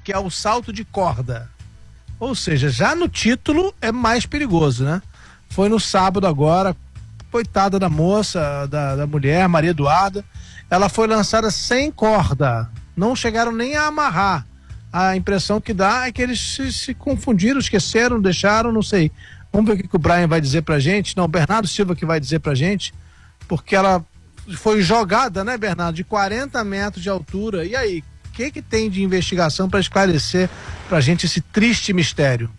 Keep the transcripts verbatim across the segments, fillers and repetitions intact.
que é o salto de corda. Ou seja, já no título é mais perigoso, né? Foi no sábado agora, coitada da moça, da, da mulher, Maria Eduarda, ela foi lançada sem corda, não chegaram nem a amarrar. A impressão que dá é que eles se, se confundiram, esqueceram, deixaram, não sei. Vamos ver o que, que o Brian vai dizer pra gente, não, o Bernardo Silva que vai dizer pra gente, porque ela foi jogada, né, Bernardo, de quarenta metros de altura. E aí, o que que tem de investigação para esclarecer pra gente esse triste mistério?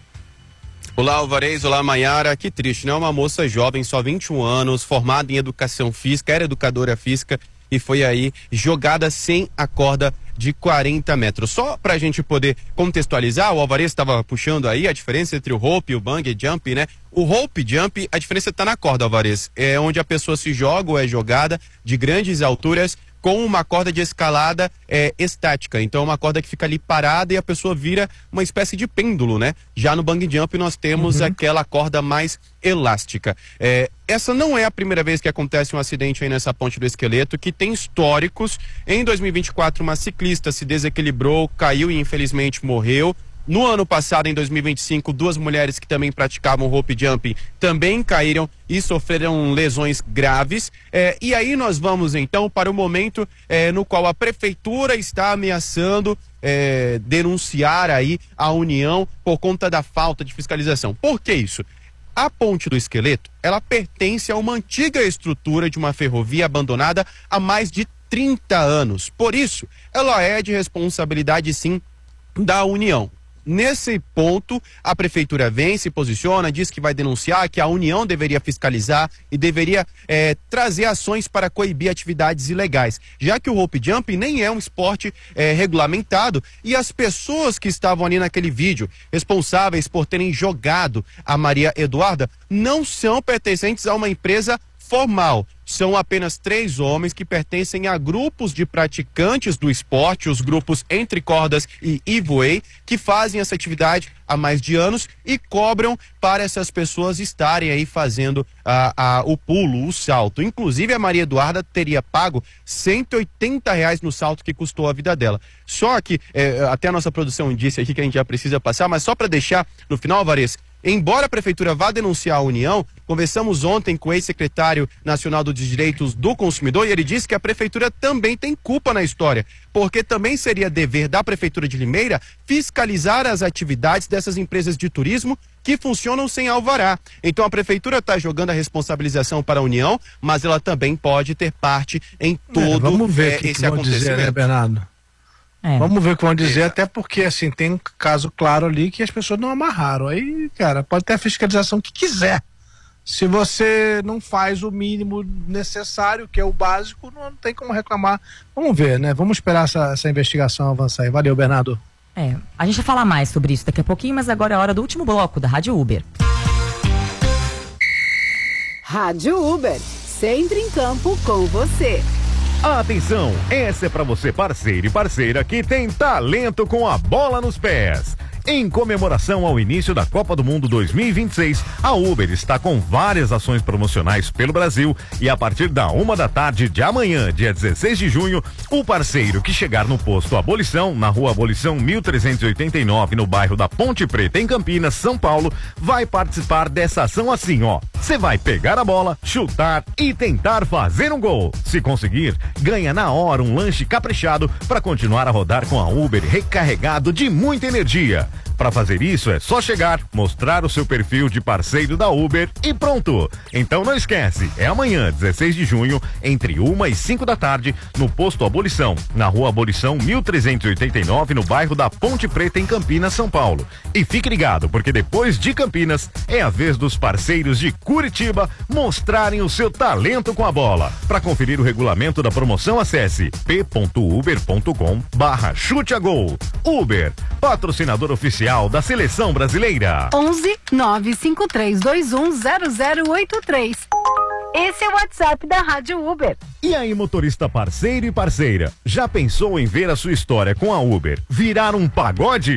Olá, Alvarez, olá, Maiara. Que triste, né? Uma moça jovem, só vinte e um anos, formada em educação física, era educadora física e foi aí jogada sem a corda de quarenta metros. Só pra gente poder contextualizar, o Alvarez estava puxando aí a diferença entre o rope e o bungee jump, né? O rope jump, a diferença tá na corda, Alvarez. É onde a pessoa se joga ou é jogada de grandes alturas com uma corda de escalada é, estática. Então, uma corda que fica ali parada e a pessoa vira uma espécie de pêndulo, né? Já no bungee jump nós temos uhum. aquela corda mais elástica. É, essa não é a primeira vez que acontece um acidente aí nessa ponte do Esqueleto, que tem históricos. Em dois mil e vinte e quatro, uma ciclista se desequilibrou, caiu e infelizmente morreu. No ano passado, em dois mil e vinte e cinco, duas mulheres que também praticavam rope jumping também caíram e sofreram lesões graves. É, e aí nós vamos então para o momento é, no qual a prefeitura está ameaçando é, denunciar aí a União por conta da falta de fiscalização. Por que isso? A ponte do Esqueleto, ela pertence a uma antiga estrutura de uma ferrovia abandonada há mais de trinta anos. Por isso, ela é de responsabilidade sim da União. Nesse ponto, a prefeitura vem, se posiciona, diz que vai denunciar, que a União deveria fiscalizar e deveria é, trazer ações para coibir atividades ilegais, já que o rope jump nem é um esporte é, regulamentado e as pessoas que estavam ali naquele vídeo, responsáveis por terem jogado a Maria Eduarda, não são pertencentes a uma empresa formal. São apenas três homens que pertencem a grupos de praticantes do esporte, os grupos Entre Cordas e Ivoei, que fazem essa atividade há mais de anos e cobram para essas pessoas estarem aí fazendo a, a, o pulo, o salto. Inclusive a Maria Eduarda teria pago cento e oitenta reais no salto que custou a vida dela. Só que, é, até a nossa produção disse aqui que a gente já precisa passar, mas só para deixar no final, Alvarez, embora a prefeitura vá denunciar a União, conversamos ontem com o ex-secretário nacional dos Direitos do Consumidor e ele disse que a prefeitura também tem culpa na história, porque também seria dever da prefeitura de Limeira fiscalizar as atividades dessas empresas de turismo que funcionam sem alvará. Então a prefeitura está jogando a responsabilização para a União, mas ela também pode ter parte em todo é, vamos ver é, que esse que acontecimento. Dizer, né, Bernardo? É. Vamos ver o que vão dizer, é. até porque, assim, tem um caso claro ali que as pessoas não amarraram. Aí, cara, pode ter a fiscalização que quiser. Se você não faz o mínimo necessário, que é o básico, não, não tem como reclamar. Vamos ver, né? Vamos esperar essa, essa investigação avançar aí. Valeu, Bernardo. É, a gente vai falar mais sobre isso daqui a pouquinho, mas agora é a hora do último bloco da Rádio Uber. Rádio Uber, sempre em campo com você. Atenção, essa é pra você parceiro e parceira que tem talento com a bola nos pés. Em comemoração ao início da Copa do Mundo dois mil e vinte e seis, a Uber está com várias ações promocionais pelo Brasil e a partir da uma da tarde de amanhã, dia dezesseis de junho, o parceiro que chegar no posto Abolição, na rua Abolição mil trezentos e oitenta e nove, no bairro da Ponte Preta, em Campinas, São Paulo, vai participar dessa ação assim, ó. Você vai pegar a bola, chutar e tentar fazer um gol. Se conseguir, ganha na hora um lanche caprichado para continuar a rodar com a Uber recarregado de muita energia. Para fazer isso é só chegar, mostrar o seu perfil de parceiro da Uber e pronto. Então não esquece, é amanhã, dezesseis de junho, entre uma e cinco da tarde, no posto Abolição, na rua Abolição mil trezentos e oitenta e nove, no bairro da Ponte Preta, em Campinas, São Paulo. E fique ligado, porque depois de Campinas, é a vez dos parceiros de Curitiba mostrarem o seu talento com a bola. Para conferir o regulamento da promoção, acesse p ponto uber ponto com barra chute a gol. Uber, patrocinador oficial da Seleção Brasileira. onze nove cinco três dois um zero zero oito três. Esse é o WhatsApp da Rádio Uber. E aí, motorista parceiro e parceira, já pensou em ver a sua história com a Uber virar um pagode?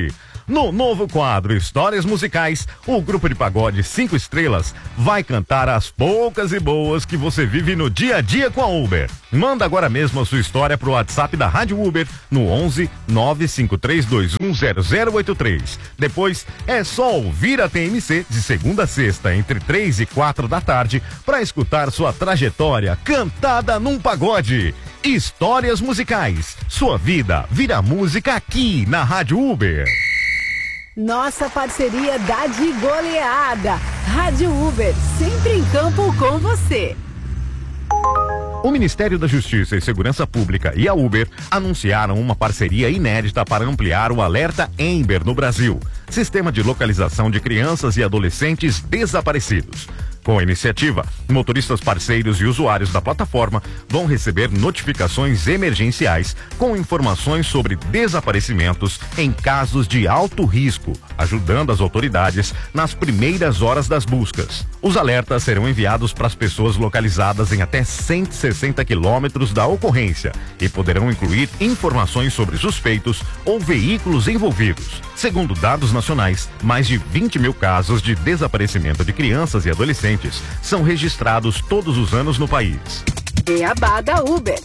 No novo quadro Histórias Musicais, o grupo de pagode Cinco Estrelas vai cantar as poucas e boas que você vive no dia a dia com a Uber. Manda agora mesmo a sua história pro WhatsApp da Rádio Uber no onze nove cinco três dois um zero zero oito três. Depois é só ouvir a T M C de segunda a sexta entre três e quatro da tarde para escutar sua trajetória cantada num pagode. Histórias Musicais. Sua vida vira música aqui na Rádio Uber. Nossa parceria dá de goleada. Rádio Uber, sempre em campo com você. O Ministério da Justiça e Segurança Pública e a Uber anunciaram uma parceria inédita para ampliar o alerta Amber no Brasil, sistema de localização de crianças e adolescentes desaparecidos. Com a iniciativa, motoristas parceiros e usuários da plataforma vão receber notificações emergenciais com informações sobre desaparecimentos em casos de alto risco, ajudando as autoridades nas primeiras horas das buscas. Os alertas serão enviados para as pessoas localizadas em até cento e sessenta quilômetros da ocorrência e poderão incluir informações sobre suspeitos ou veículos envolvidos. Segundo dados nacionais, mais de vinte mil casos de desaparecimento de crianças e adolescentes são registrados todos os anos no país. Beabá da Uber.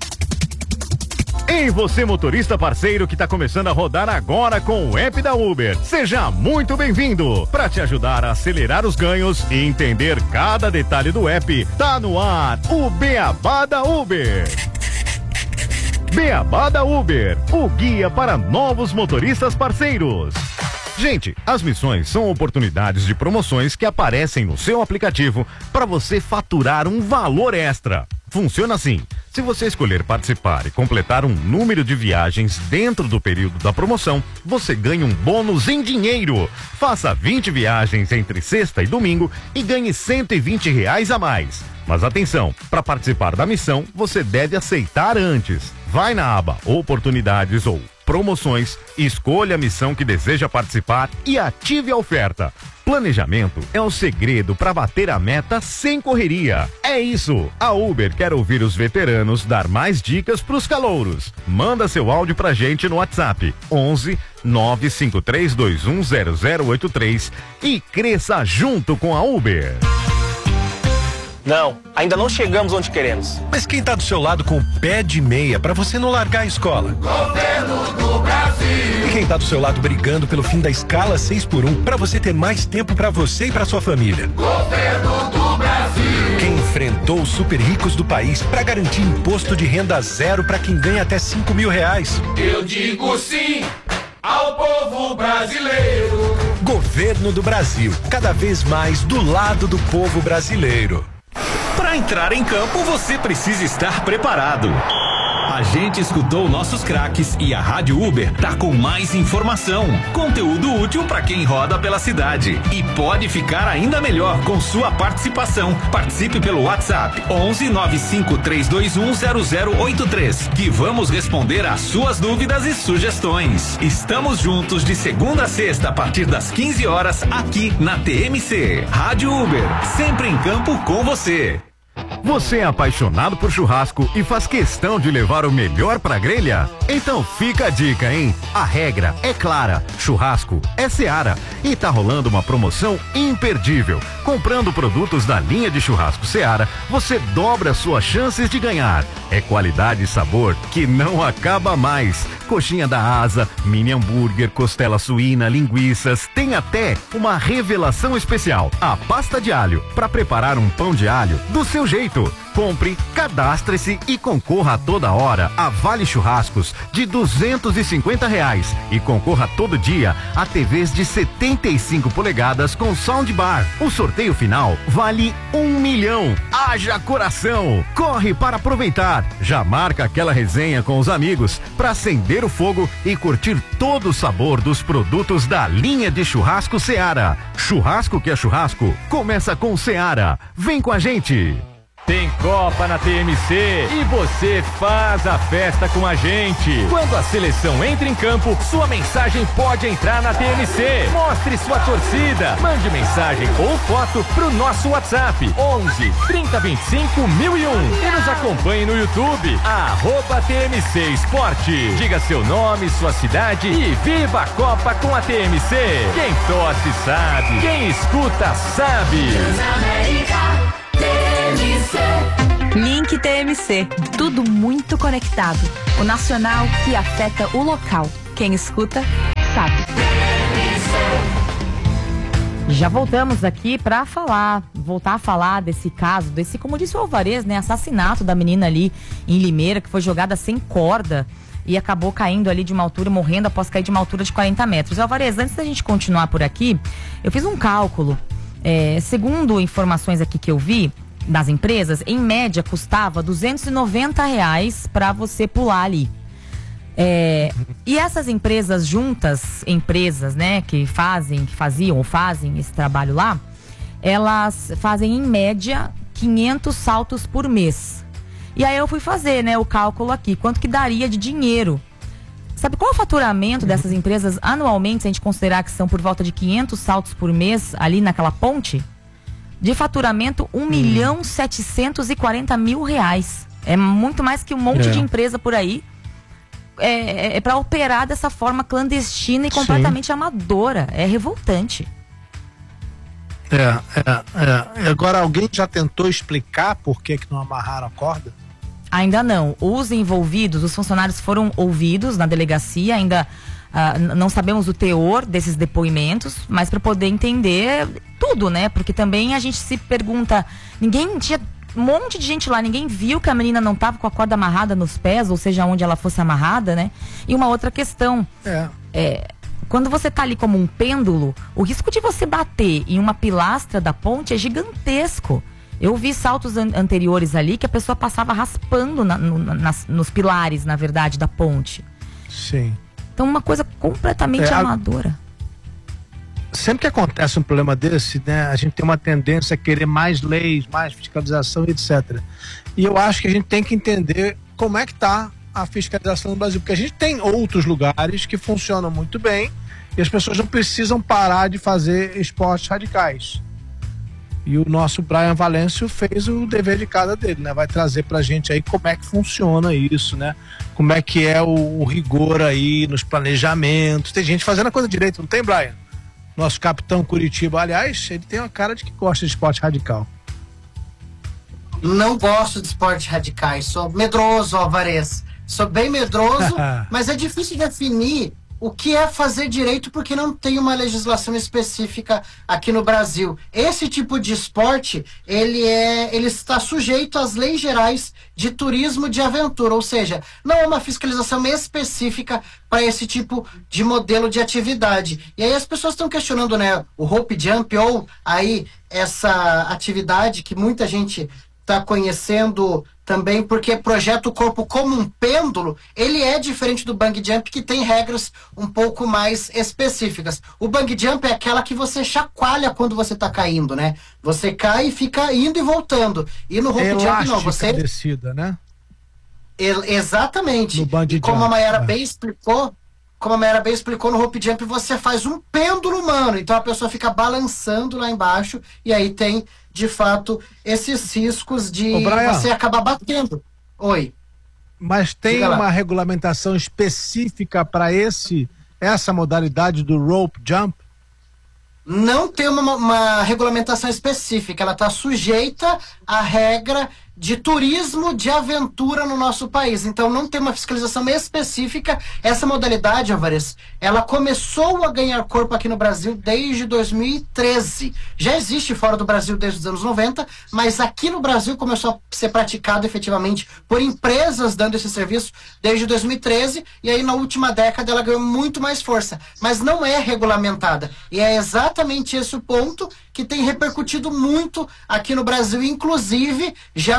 Ei, você motorista parceiro que está começando a rodar agora com o app da Uber. Seja muito bem-vindo. Para te ajudar a acelerar os ganhos e entender cada detalhe do app, tá no ar o Beabá da Uber. Beabá da Uber, o guia para novos motoristas parceiros. Gente, as missões são oportunidades de promoções que aparecem no seu aplicativo para você faturar um valor extra. Funciona assim: se você escolher participar e completar um número de viagens dentro do período da promoção, você ganha um bônus em dinheiro. Faça vinte viagens entre sexta e domingo e ganhe cento e vinte reais a mais. Mas atenção, para participar da missão, você deve aceitar antes. Vai na aba Oportunidades ou Promoções, escolha a missão que deseja participar e ative a oferta. Planejamento é o segredo para bater a meta sem correria. É isso, a Uber quer ouvir os veteranos dar mais dicas para os calouros. Manda seu áudio pra gente no WhatsApp onze nove cinco três dois um zero zero oito três e cresça junto com a Uber. Não, ainda não chegamos onde queremos. Mas quem tá do seu lado com o pé de meia pra você não largar a escola? Governo do Brasil. E quem tá do seu lado brigando pelo fim da escala seis por um pra você ter mais tempo pra você e pra sua família? Governo do Brasil. Quem enfrentou os super ricos do país pra garantir imposto de renda zero pra quem ganha até cinco mil reais? Eu digo sim ao povo brasileiro. Governo do Brasil, cada vez mais do lado do povo brasileiro. Para entrar em campo, você precisa estar preparado. A gente escutou nossos craques e a Rádio Uber tá com mais informação, conteúdo útil para quem roda pela cidade e pode ficar ainda melhor com sua participação. Participe pelo WhatsApp onze nove cinco três dois um zero zero oito três, que vamos responder às suas dúvidas e sugestões. Estamos juntos de segunda a sexta a partir das quinze horas aqui na T M C. Rádio Uber, sempre em campo com você. Você é apaixonado por churrasco e faz questão de levar o melhor pra grelha? Então fica a dica, hein? A regra é clara, churrasco é Seara e tá rolando uma promoção imperdível. Comprando produtos da linha de churrasco Seara, você dobra suas chances de ganhar. É qualidade e sabor que não acaba mais. Coxinha da asa, mini hambúrguer, costela suína, linguiças, tem até uma revelação especial, a pasta de alho, para preparar um pão de alho do seu jeito. Compre, cadastre-se e concorra a toda hora a Vale Churrascos de duzentos e cinquenta reais e concorra todo dia a T Vs de setenta e cinco polegadas com soundbar. O sorteio final vale um milhão. Haja coração! Corre para aproveitar. Já marca aquela resenha com os amigos para acender o fogo e curtir todo o sabor dos produtos da linha de churrasco Seara. Churrasco que é churrasco, começa com Seara. Vem com a gente! Tem Copa na T M C e você faz a festa com a gente. Quando a seleção entra em campo, sua mensagem pode entrar na T M C. Mostre sua torcida. Mande mensagem ou foto pro nosso WhatsApp onze, trinta, vinte e cinco, mil e um e nos acompanhe no YouTube arroba T M C Esporte. Diga seu nome, sua cidade e viva a Copa com a T M C. Quem torce sabe, quem escuta sabe. Link T M C, tudo muito conectado. O nacional que afeta o local. Quem escuta, sabe. Já voltamos aqui para falar, voltar a falar desse caso, desse, como disse o Alvarez, né, assassinato da menina ali em Limeira, que foi jogada sem corda e acabou caindo ali de uma altura, morrendo após cair de uma altura de quarenta metros. Alvarez, antes da gente continuar por aqui, eu fiz um cálculo, é, segundo informações aqui que eu vi, das empresas, em média custava duzentos e noventa reais para você pular ali. É, e essas empresas juntas, empresas, né, que fazem, que faziam ou fazem esse trabalho lá, elas fazem em média quinhentos saltos por mês. E aí eu fui fazer, né, o cálculo aqui, quanto que daria de dinheiro. Sabe qual é o faturamento dessas empresas anualmente, se a gente considerar que são por volta de quinhentos saltos por mês ali naquela ponte? De faturamento, um milhão setecentos e quarenta mil reais. É muito mais que um monte É. de empresa por aí. É, é, é para operar dessa forma clandestina e completamente amadora. É revoltante. É, é, é. Agora, alguém já tentou explicar por que, que não amarraram a corda? Ainda não. Os envolvidos, os funcionários foram ouvidos na delegacia, ainda ah, n- não sabemos o teor desses depoimentos, mas para poder entender tudo, né? Porque também a gente se pergunta, ninguém tinha um monte de gente lá, ninguém viu que a menina não estava com a corda amarrada nos pés, ou seja, onde ela fosse amarrada, né? E uma outra questão, É. é, quando você tá ali como um pêndulo, o risco de você bater em uma pilastra da ponte é gigantesco. Eu vi saltos an- anteriores ali que a pessoa passava raspando na- no- nas- nos pilares, na verdade, da ponte. Sim. Então, uma coisa completamente É, a- amadora. Sempre que acontece um problema desse, né, a gente tem uma tendência a querer mais leis, mais fiscalização, etcétera. E eu acho que a gente tem que entender como é que está a fiscalização no Brasil, porque a gente tem outros lugares que funcionam muito bem e as pessoas não precisam parar de fazer esportes radicais. E o nosso Brian Valêncio fez o dever de casa dele, né? Vai trazer pra gente aí como é que funciona isso, né? Como é que é o, o rigor aí nos planejamentos. Tem gente fazendo a coisa direito, não tem, Brian? Nosso capitão Curitiba, aliás, ele tem uma cara de que gosta de esporte radical. Não gosto de esportes radicais, sou medroso, Alvarez. Sou bem medroso, mas é difícil definir o que é fazer direito porque não tem uma legislação específica aqui no Brasil. Esse tipo de esporte, ele, é, ele está sujeito às leis gerais de turismo de aventura, ou seja, não é uma fiscalização específica para esse tipo de modelo de atividade. E aí as pessoas estão questionando, né, o rope jump ou aí essa atividade que muita gente está conhecendo também, porque projeta o corpo como um pêndulo, ele é diferente do bungee jump, que tem regras um pouco mais específicas. O bungee jump é aquela que você chacoalha quando você está caindo, né? Você cai e fica indo e voltando. E no rope jump não, você... descida, né? E- exatamente. No bungee E como jump, a Mayara é. bem explicou, como a Mayara bem explicou, no rope jump você faz um pêndulo humano, então a pessoa fica balançando lá embaixo e aí tem, de fato, esses riscos de Ô, Brian. você acabar batendo. Oi. Mas tem Diga lá. uma regulamentação específica para esse essa modalidade do rope jump? Não tem uma, uma regulamentação específica, ela está sujeita à regra de turismo de aventura no nosso país. Então não tem uma fiscalização específica. Essa modalidade, Alvarez, ela começou a ganhar corpo aqui no Brasil desde dois mil e treze. Já existe fora do Brasil desde os anos noventa, mas aqui no Brasil começou a ser praticado efetivamente por empresas dando esse serviço desde dois mil e treze, e aí na última década ela ganhou muito mais força, mas não é regulamentada. E é exatamente esse o ponto que tem repercutido muito aqui no Brasil, inclusive já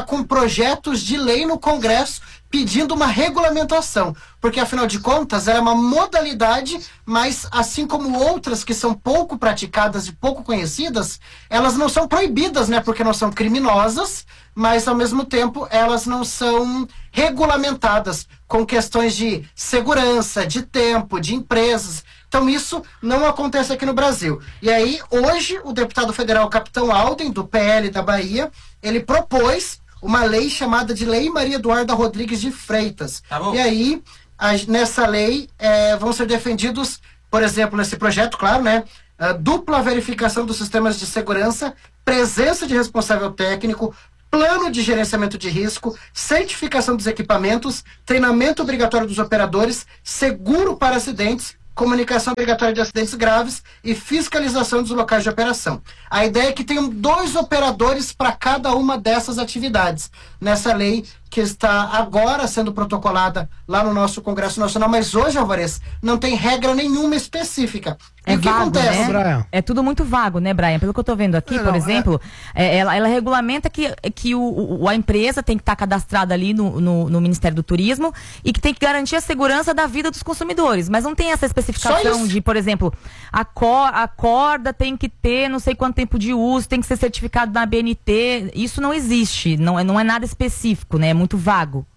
com projetos de lei no Congresso pedindo uma regulamentação, porque afinal de contas ela é uma modalidade, mas assim como outras que são pouco praticadas e pouco conhecidas, elas não são proibidas, né, porque não são criminosas, mas ao mesmo tempo elas não são regulamentadas com questões de segurança, de tempo, de empresas. Então isso não acontece aqui no Brasil. E aí hoje o deputado federal Capitão Alden, do P L da Bahia, ele propôs uma lei chamada de Lei Maria Eduarda Rodrigues de Freitas. Tá bom. E aí, a, nessa lei, é, vão ser defendidos, por exemplo, nesse projeto, claro, né? A dupla verificação dos sistemas de segurança, presença de responsável técnico, plano de gerenciamento de risco, certificação dos equipamentos, treinamento obrigatório dos operadores, seguro para acidentes, comunicação obrigatória de acidentes graves e fiscalização dos locais de operação. A ideia é que tenham dois operadores para cada uma dessas atividades nessa lei que está agora sendo protocolada lá no nosso Congresso Nacional, mas hoje, Alvarez, não tem regra nenhuma específica. E É o que vago, acontece? né? É tudo muito vago, né, Brian? Pelo que eu tô vendo aqui, É, por não, exemplo, é, ela, ela regulamenta que, que o, o- a empresa tem que estar cadastrada ali no, no, no Ministério do Turismo e que tem que garantir a segurança da vida dos consumidores. Mas não tem essa Só especificação isso. de, por exemplo, a, cor, a corda tem que ter não sei quanto tempo de uso, tem que ser certificado na B N T. Isso não existe, não, é- não é nada específico, né? É muito vago.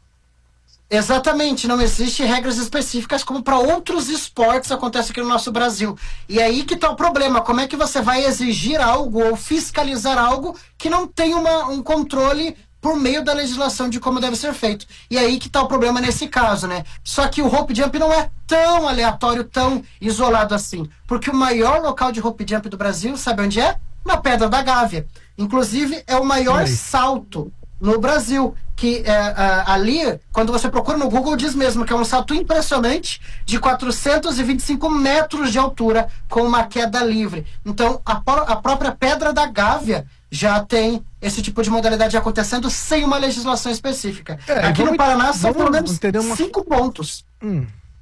Exatamente, não existe regras específicas como para outros esportes acontece aqui no nosso Brasil. E aí que tá o problema, como é que você vai exigir algo ou fiscalizar algo que não tem uma, um controle por meio da legislação de como deve ser feito. E aí que tá o problema nesse caso, né? Só que o rope jump não é tão aleatório, tão isolado assim. Porque o maior local de rope jump do Brasil, sabe onde é? Na Pedra da Gávea. Inclusive, é o maior salto no Brasil. Que é, é, ali, quando você procura no Google, diz mesmo que é um salto impressionante de quatrocentos e vinte e cinco metros de altura com uma queda livre. Então, a, pró- a própria Pedra da Gávea já tem esse tipo de modalidade acontecendo sem uma legislação específica. É, Aqui vamos- no Paraná são vamos pelo menos entender uma- cinco pontos. Hum.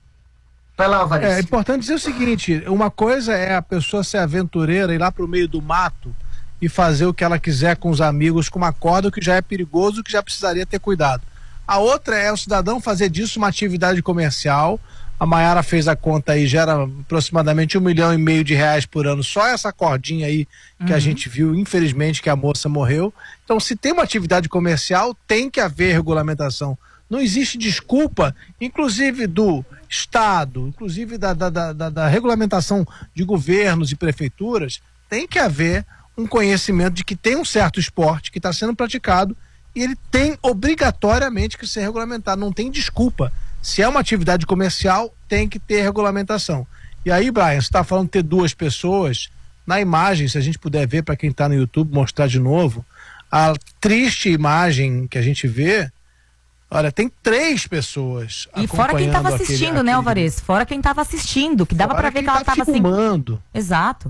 Vai lá, Alvarez. É importante dizer o seguinte: uma coisa é a pessoa ser aventureira, ir lá pro meio do mato e fazer o que ela quiser com os amigos com uma corda, o que já é perigoso, o que já precisaria ter cuidado. A outra é o cidadão fazer disso uma atividade comercial. A Maiara fez a conta aí, gera aproximadamente um milhão e meio de reais por ano, só essa cordinha aí que a Uhum. gente viu, infelizmente, que a moça morreu. Então, se tem uma atividade comercial, tem que haver regulamentação. Não existe desculpa, inclusive do Estado, inclusive da, da, da, da- da regulamentação de governos e prefeituras, tem que haver um conhecimento de que tem um certo esporte que está sendo praticado e ele tem obrigatoriamente que ser regulamentado, não tem desculpa. Se é uma atividade comercial, tem que ter regulamentação. E aí, Brian, você está falando de ter duas pessoas, na imagem, se a gente puder ver para quem está no YouTube, mostrar de novo, a triste imagem que a gente vê, olha, tem três pessoas E fora quem estava acompanhando assistindo, aquele- né, aquele- Alvarez? Fora quem estava assistindo, que dava Fora pra ver quem que ela tá estava assim. filmando. Exato.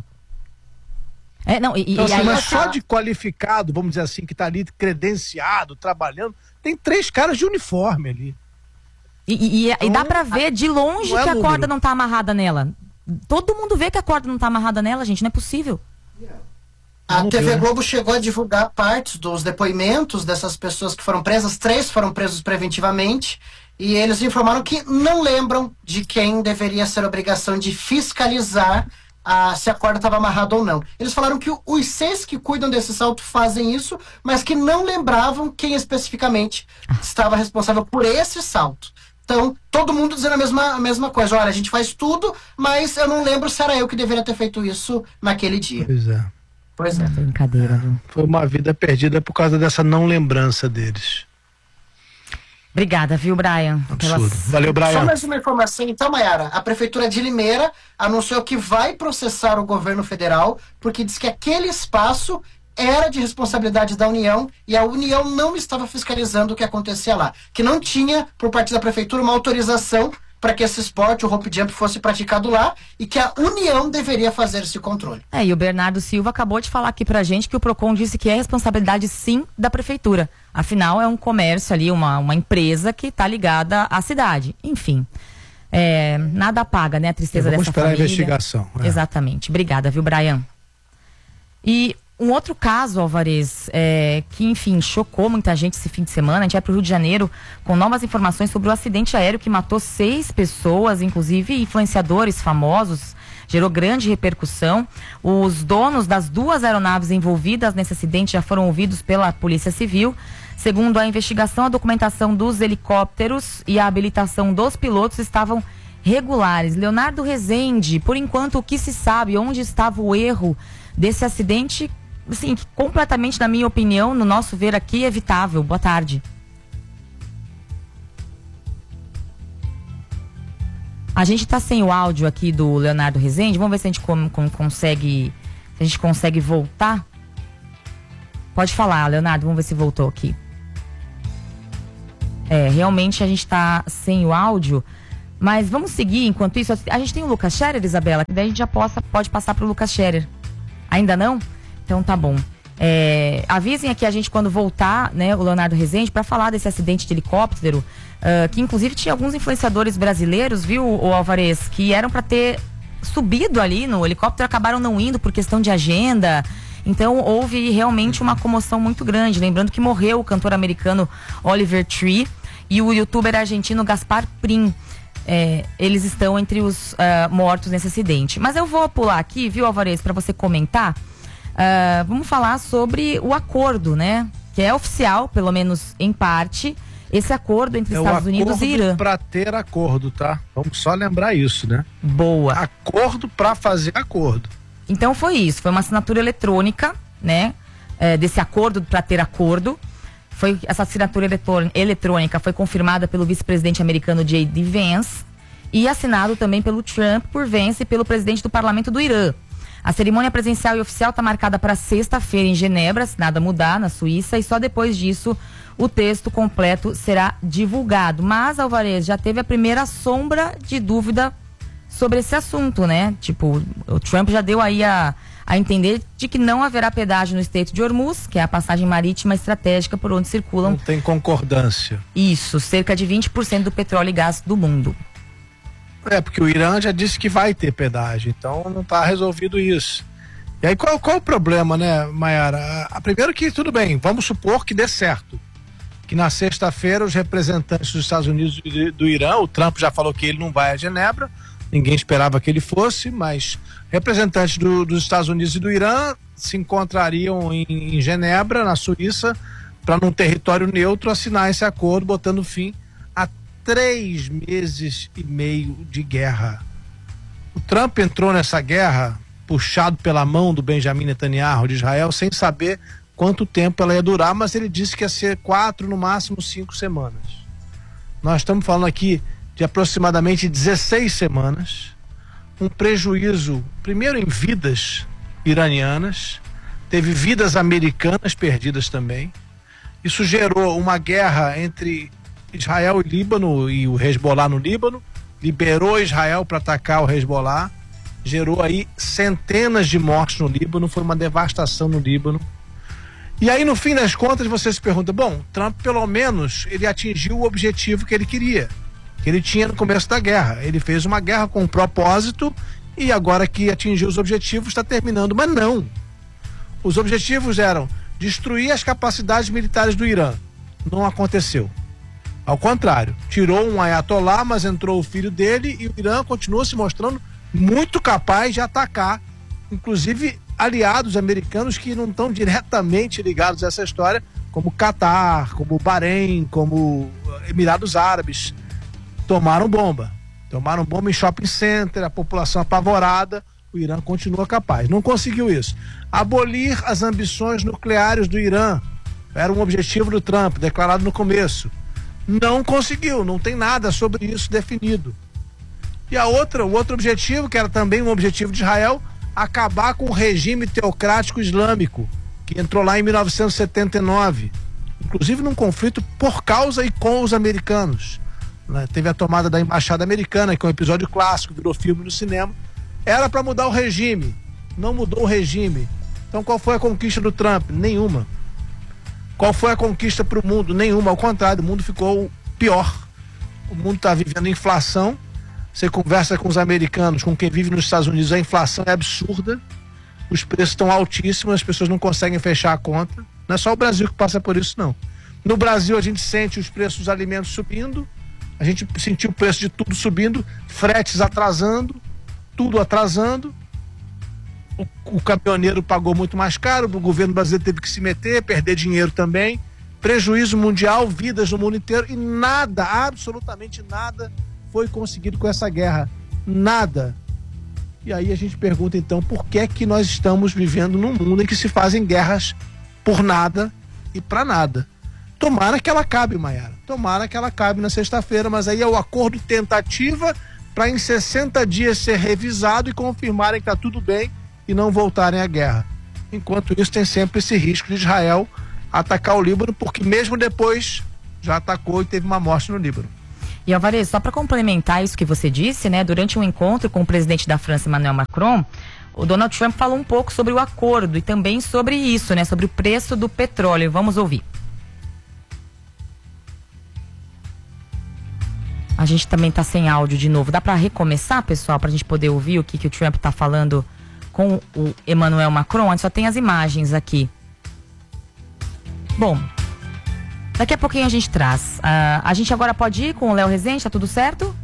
É, não, e, Então, e assim, aí mas você- só de qualificado, vamos dizer assim, que está ali credenciado, trabalhando, tem três caras de uniforme ali. E, e- e- e dá pra ver de longe não é que a número. corda não tá amarrada nela. Todo mundo vê que a corda não tá amarrada nela, gente, não é possível. A Vamos T V ver. Globo chegou a divulgar partes dos depoimentos dessas pessoas que foram presas, três foram presos preventivamente, e eles informaram que não lembram de quem deveria ser a obrigação de fiscalizar a, se a corda estava amarrada ou não. Eles falaram que o- os seis que cuidam desse salto fazem isso, mas que não lembravam quem especificamente estava responsável por esse salto. Então, todo mundo dizendo a mesma, a mesma coisa. Olha, a gente faz tudo, mas eu não lembro se era eu que deveria ter feito isso naquele dia. Pois é. Pois é. Brincadeira, viu? Foi uma vida perdida por causa dessa não lembrança deles. Obrigada, viu, Brian? Absurdo. Valeu, Brian. Só mais uma informação, então, Maiara. A Prefeitura de Limeira anunciou que vai processar o governo federal, porque diz que aquele espaço era de responsabilidade da União e a União não estava fiscalizando o que acontecia lá. Que não tinha, por parte da Prefeitura, uma autorização para que esse esporte, o rope jump, fosse praticado lá e que a União deveria fazer esse controle. É, e o Bernardo Silva acabou de falar aqui pra gente que o Procon disse que é responsabilidade sim da prefeitura. Afinal, é um comércio ali, uma, uma empresa que tá ligada à cidade. Enfim, é, nada apaga, né, a tristeza Vamos dessa esperar a família. investigação, é. Exatamente. Obrigada, viu, Brian? E Um outro caso, Alvarez, é, que, enfim, chocou muita gente esse fim de semana. A gente vai para o Rio de Janeiro com novas informações sobre o acidente aéreo que matou seis pessoas, inclusive influenciadores famosos. Gerou grande repercussão. Os donos das duas aeronaves envolvidas nesse acidente já foram ouvidos pela Polícia Civil. Segundo a investigação, a documentação dos helicópteros e a habilitação dos pilotos estavam regulares. Leonardo Rezende, por enquanto, o que se sabe, onde estava o erro desse acidente, assim, completamente, na minha opinião, no nosso ver aqui, evitável. Boa tarde. A gente está sem o áudio aqui do Leonardo Rezende. Vamos ver se a gente com, com, consegue, se a gente consegue voltar. Pode falar, Leonardo, vamos ver se voltou aqui. É, realmente a gente está sem o áudio, mas vamos seguir enquanto isso. A gente tem o Lucas Scherer, Isabela, que daí a gente já possa, pode passar para o Lucas Scherer. Ainda não? Então tá bom. É, avisem aqui a gente quando voltar, né, o Leonardo Rezende, para falar desse acidente de helicóptero, uh, que inclusive tinha alguns influenciadores brasileiros, viu, o Alvarez, que eram para ter subido ali no helicóptero, acabaram não indo por questão de agenda. Então houve realmente uma comoção muito grande. Lembrando que morreu o cantor americano Oliver Tree e o youtuber argentino Gaspar Prim. É, eles estão entre os uh, mortos nesse acidente. Mas eu vou pular aqui, viu, Alvarez, para você comentar. Uh, vamos falar sobre o acordo, né? Que é oficial, pelo menos em parte, esse acordo entre é Estados Unidos e Irã. Para ter acordo, tá? Vamos só lembrar isso, né? Boa. Acordo para fazer acordo. Então foi isso, foi uma assinatura eletrônica, né? É, desse acordo para ter acordo. Foi, essa assinatura eletrônica foi confirmada pelo vice-presidente americano J D Vance e assinado também pelo Trump por Vance e pelo presidente do parlamento do Irã. A cerimônia presencial e oficial está marcada para sexta-feira em Genebra, se nada mudar, na Suíça, e só depois disso o texto completo será divulgado. Mas, Alvarez, já teve a primeira sombra de dúvida sobre esse assunto, né? Tipo, o Trump já deu aí a, a entender de que não haverá pedágio no Estreito de Hormuz, que é a passagem marítima estratégica por onde circulam... Não tem concordância. Isso, cerca de vinte por cento do petróleo e gás do mundo. É, porque o Irã já disse que vai ter pedágio, então não está resolvido isso. E aí qual, qual é o problema, né, Mayara? A, primeiro que tudo bem, vamos supor que dê certo. Que na sexta-feira os representantes dos Estados Unidos e do, do Irã, o Trump já falou que ele não vai a Genebra, ninguém esperava que ele fosse, mas representantes do, dos Estados Unidos e do Irã se encontrariam em, em Genebra, na Suíça, para num território neutro assinar esse acordo, botando fim a três meses e meio de guerra. O Trump entrou nessa guerra puxado pela mão do Benjamin Netanyahu de Israel, sem saber quanto tempo ela ia durar, mas ele disse que ia ser quatro, no máximo cinco semanas. Nós estamos falando aqui de aproximadamente dezesseis semanas, um prejuízo, primeiro em vidas iranianas, teve vidas americanas perdidas também. Isso gerou uma guerra entre Israel e Líbano e o Hezbollah no Líbano, liberou Israel para atacar o Hezbollah, gerou aí centenas de mortes no Líbano, foi uma devastação no Líbano. E aí, no fim das contas, você se pergunta, bom, Trump pelo menos ele atingiu o objetivo que ele queria, que ele tinha no começo da guerra. Ele fez uma guerra com um propósito e agora que atingiu os objetivos está terminando, mas não. Os objetivos eram destruir as capacidades militares do Irã. Não aconteceu. Ao contrário, tirou um ayatolá, mas entrou o filho dele e o Irã continuou se mostrando muito capaz de atacar, inclusive aliados americanos que não estão diretamente ligados a essa história, como Catar, como Bahrein, como Emirados Árabes. Tomaram bomba. Tomaram bomba em shopping center, a população apavorada, o Irã continua capaz. Não conseguiu isso. Abolir as ambições nucleares do Irã. Era um objetivo do Trump, declarado no começo. Não conseguiu, não tem nada sobre isso definido. E a outra, o outro objetivo, que era também um objetivo de Israel, acabar com o regime teocrático islâmico, que entrou lá em mil novecentos e setenta e nove, inclusive num conflito por causa e com os americanos. Né? Teve a tomada da embaixada americana, que é um episódio clássico, virou filme no cinema. Era para mudar o regime, não mudou o regime. Então qual foi a conquista do Trump? Nenhuma. Qual foi a conquista para o mundo? Nenhuma, ao contrário, o mundo ficou pior. O mundo está vivendo inflação. Você conversa com os americanos, com quem vive nos Estados Unidos, a inflação é absurda. os preços estão altíssimos, as pessoas não conseguem fechar a conta. Não é só o Brasil que passa por isso, não. No Brasil a gente sente os preços dos alimentos subindo, a gente sentiu o preço de tudo subindo, fretes atrasando, tudo atrasando. O, o caminhoneiro pagou muito mais caro, o governo brasileiro teve que se meter, perder dinheiro também, prejuízo mundial, vidas no mundo inteiro, e nada, absolutamente nada foi conseguido com essa guerra. Nada. E aí a gente pergunta então, por que é que nós estamos vivendo num mundo em que se fazem guerras por nada e pra nada? Tomara que ela acabe, Maiara. Tomara que ela acabe na sexta-feira, mas aí é o acordo tentativa para em sessenta dias ser revisado e confirmarem que está tudo bem e não voltarem à guerra. Enquanto isso, tem sempre esse risco de Israel atacar o Líbano, porque mesmo depois já atacou e teve uma morte no Líbano. E Alvarez, só para complementar isso que você disse, né, durante um encontro com o presidente da França, Emmanuel Macron, o Donald Trump falou um pouco sobre o acordo e também sobre isso, né, sobre o preço do petróleo. Vamos ouvir. A gente também tá sem áudio de novo. Dá para recomeçar, pessoal, pra gente poder ouvir o que, que o Trump tá falando com o Emmanuel Macron? A gente só tem as imagens aqui. Bom, daqui a pouquinho a gente traz. Uh, a gente agora pode ir com o Léo Rezende, tá tudo certo?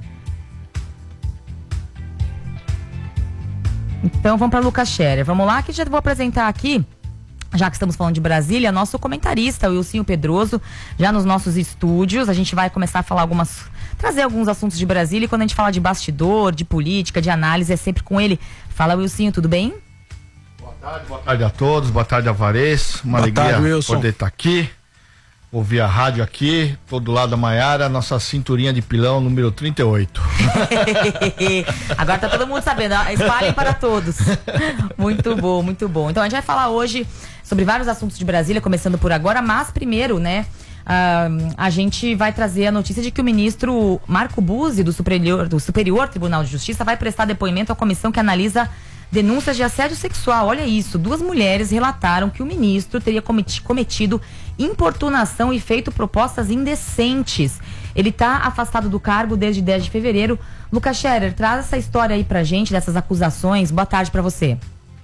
Então vamos para Lucas Scherer. Vamos lá, que já vou apresentar aqui, já que estamos falando de Brasília, nosso comentarista, o Wilsinho Pedroso, já nos nossos estúdios. A gente vai começar a falar algumas, trazer alguns assuntos de Brasília, e quando a gente fala de bastidor, de política, de análise, é sempre com ele. Fala, Wilsinho, tudo bem? Boa tarde, boa tarde a todos, boa tarde, Alvarez. Uma boa alegria tarde, Wilson. Poder estar aqui, ouvir a rádio aqui, todo lado da Maiara, nossa cinturinha de pilão número trinta e oito. Agora tá todo mundo sabendo, espalhem para todos. Muito bom, muito bom. Então a gente vai falar hoje sobre vários assuntos de Brasília, começando por agora, mas primeiro, né, uh, a gente vai trazer a notícia de que o ministro Marco Buzzi, do Superior, do Superior Tribunal de Justiça, vai prestar depoimento à comissão que analisa denúncias de assédio sexual. Olha isso, duas mulheres relataram que o ministro teria cometido importunação e feito propostas indecentes. Ele está afastado do cargo desde dez de fevereiro. Lucas Scherer, traz essa história aí pra gente, dessas acusações. Boa tarde pra você.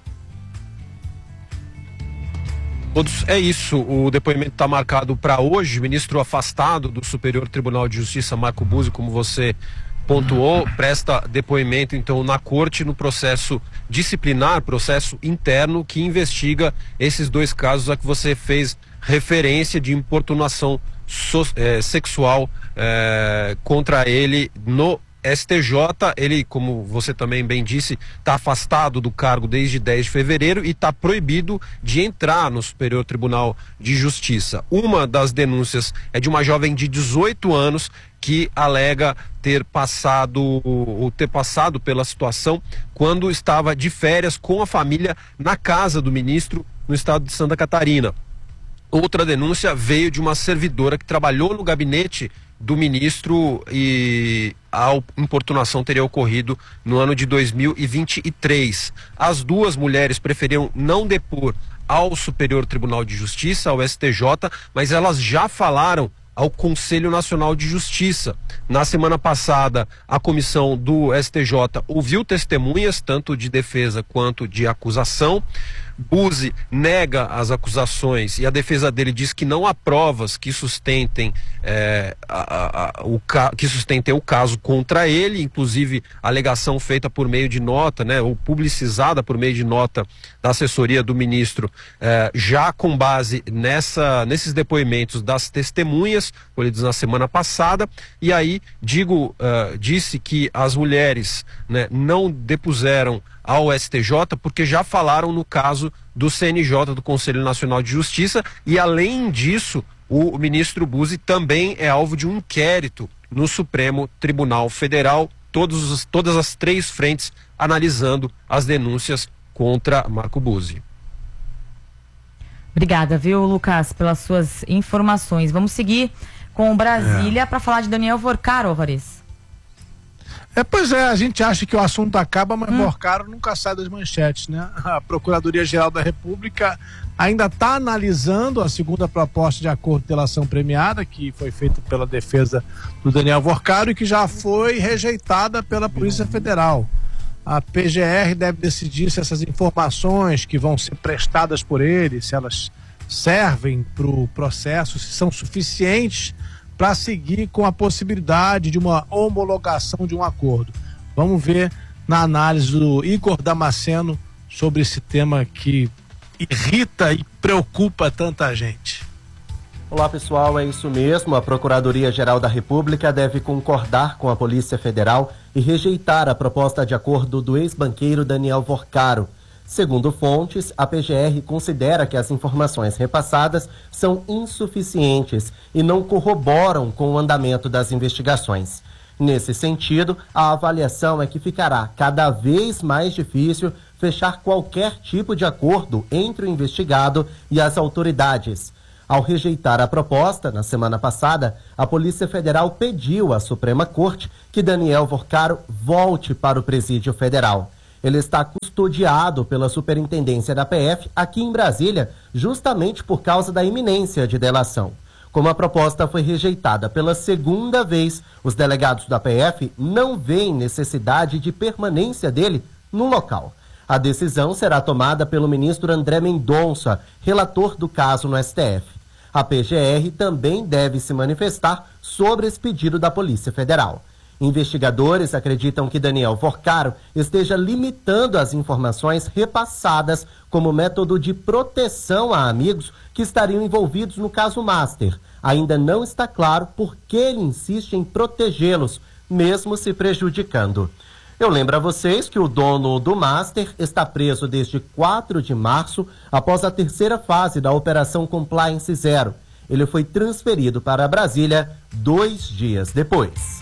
Todos, é isso, o depoimento está marcado para hoje. O ministro afastado do Superior Tribunal de Justiça, Marco Buzzi, como você pontuou, presta depoimento então na corte no processo disciplinar, processo interno que investiga esses dois casos a que você fez referência de importunação so, é, sexual é, contra ele no S T J. Ele, como você também bem disse, está afastado do cargo desde dez de fevereiro e está proibido de entrar no Superior Tribunal de Justiça. Uma das denúncias é de uma jovem de dezoito anos que alega ter passado ou ter passado pela situação quando estava de férias com a família na casa do ministro no estado de Santa Catarina. Outra denúncia veio de uma servidora que trabalhou no gabinete do ministro e a importunação teria ocorrido no ano de dois mil e vinte e três. As duas mulheres preferiam não depor ao Superior Tribunal de Justiça, ao S T J, mas elas já falaram ao Conselho Nacional de Justiça. Na semana passada, a comissão do S T J ouviu testemunhas, tanto de defesa quanto de acusação. Buzzi nega as acusações e a defesa dele diz que não há provas que sustentem, é, a, a, o, que sustentem o caso contra ele, inclusive a alegação feita por meio de nota, né, ou publicizada por meio de nota da assessoria do ministro, é, já com base nessa, nesses depoimentos das testemunhas, colhidos na semana passada. E aí digo, uh, disse que as mulheres, né, não depuseram ao S T J porque já falaram no caso do C N J, do Conselho Nacional de Justiça, e além disso o ministro Buzzi também é alvo de um inquérito no Supremo Tribunal Federal, todos os, todas as três frentes analisando as denúncias contra Marco Buzzi. Obrigada, viu, Lucas, pelas suas informações. Vamos seguir com Brasília é. para falar de Daniel Vorcaro, Alvarez. É, pois é, a gente acha que o assunto acaba, mas hum. Vorcaro nunca sai das manchetes, né? A Procuradoria-Geral da República ainda está analisando a segunda proposta de acordo de delação premiada, que foi feita pela defesa do Daniel Vorcaro e que já foi rejeitada pela Polícia Federal. A P G R deve decidir se essas informações que vão ser prestadas por ele, se elas servem para o processo, se são suficientes para seguir com a possibilidade de uma homologação de um acordo. Vamos ver na análise do Igor Damasceno sobre esse tema que irrita e preocupa tanta gente. Olá pessoal, é isso mesmo. A Procuradoria-Geral da República deve concordar com a Polícia Federal e rejeitar a proposta de acordo do ex-banqueiro Daniel Vorcaro. Segundo fontes, a P G R considera que as informações repassadas são insuficientes e não corroboram com o andamento das investigações. Nesse sentido, a avaliação é que ficará cada vez mais difícil fechar qualquer tipo de acordo entre o investigado e as autoridades. Ao rejeitar a proposta, na semana passada, a Polícia Federal pediu à Suprema Corte que Daniel Vorcaro volte para o Presídio Federal. Ele está custodiado pela Superintendência da P F aqui em Brasília, justamente por causa da iminência de delação. Como a proposta foi rejeitada pela segunda vez, os delegados da P F não veem necessidade de permanência dele no local. A decisão será tomada pelo ministro André Mendonça, relator do caso no S T F. A P G R também deve se manifestar sobre esse pedido da Polícia Federal. Investigadores acreditam que Daniel Vorcaro esteja limitando as informações repassadas como método de proteção a amigos que estariam envolvidos no caso Master. Ainda não está claro por que ele insiste em protegê-los, mesmo se prejudicando. Eu lembro a vocês que o dono do Master está preso desde quatro de março, após a terceira fase da Operação Compliance Zero. Ele foi transferido para Brasília dois dias depois.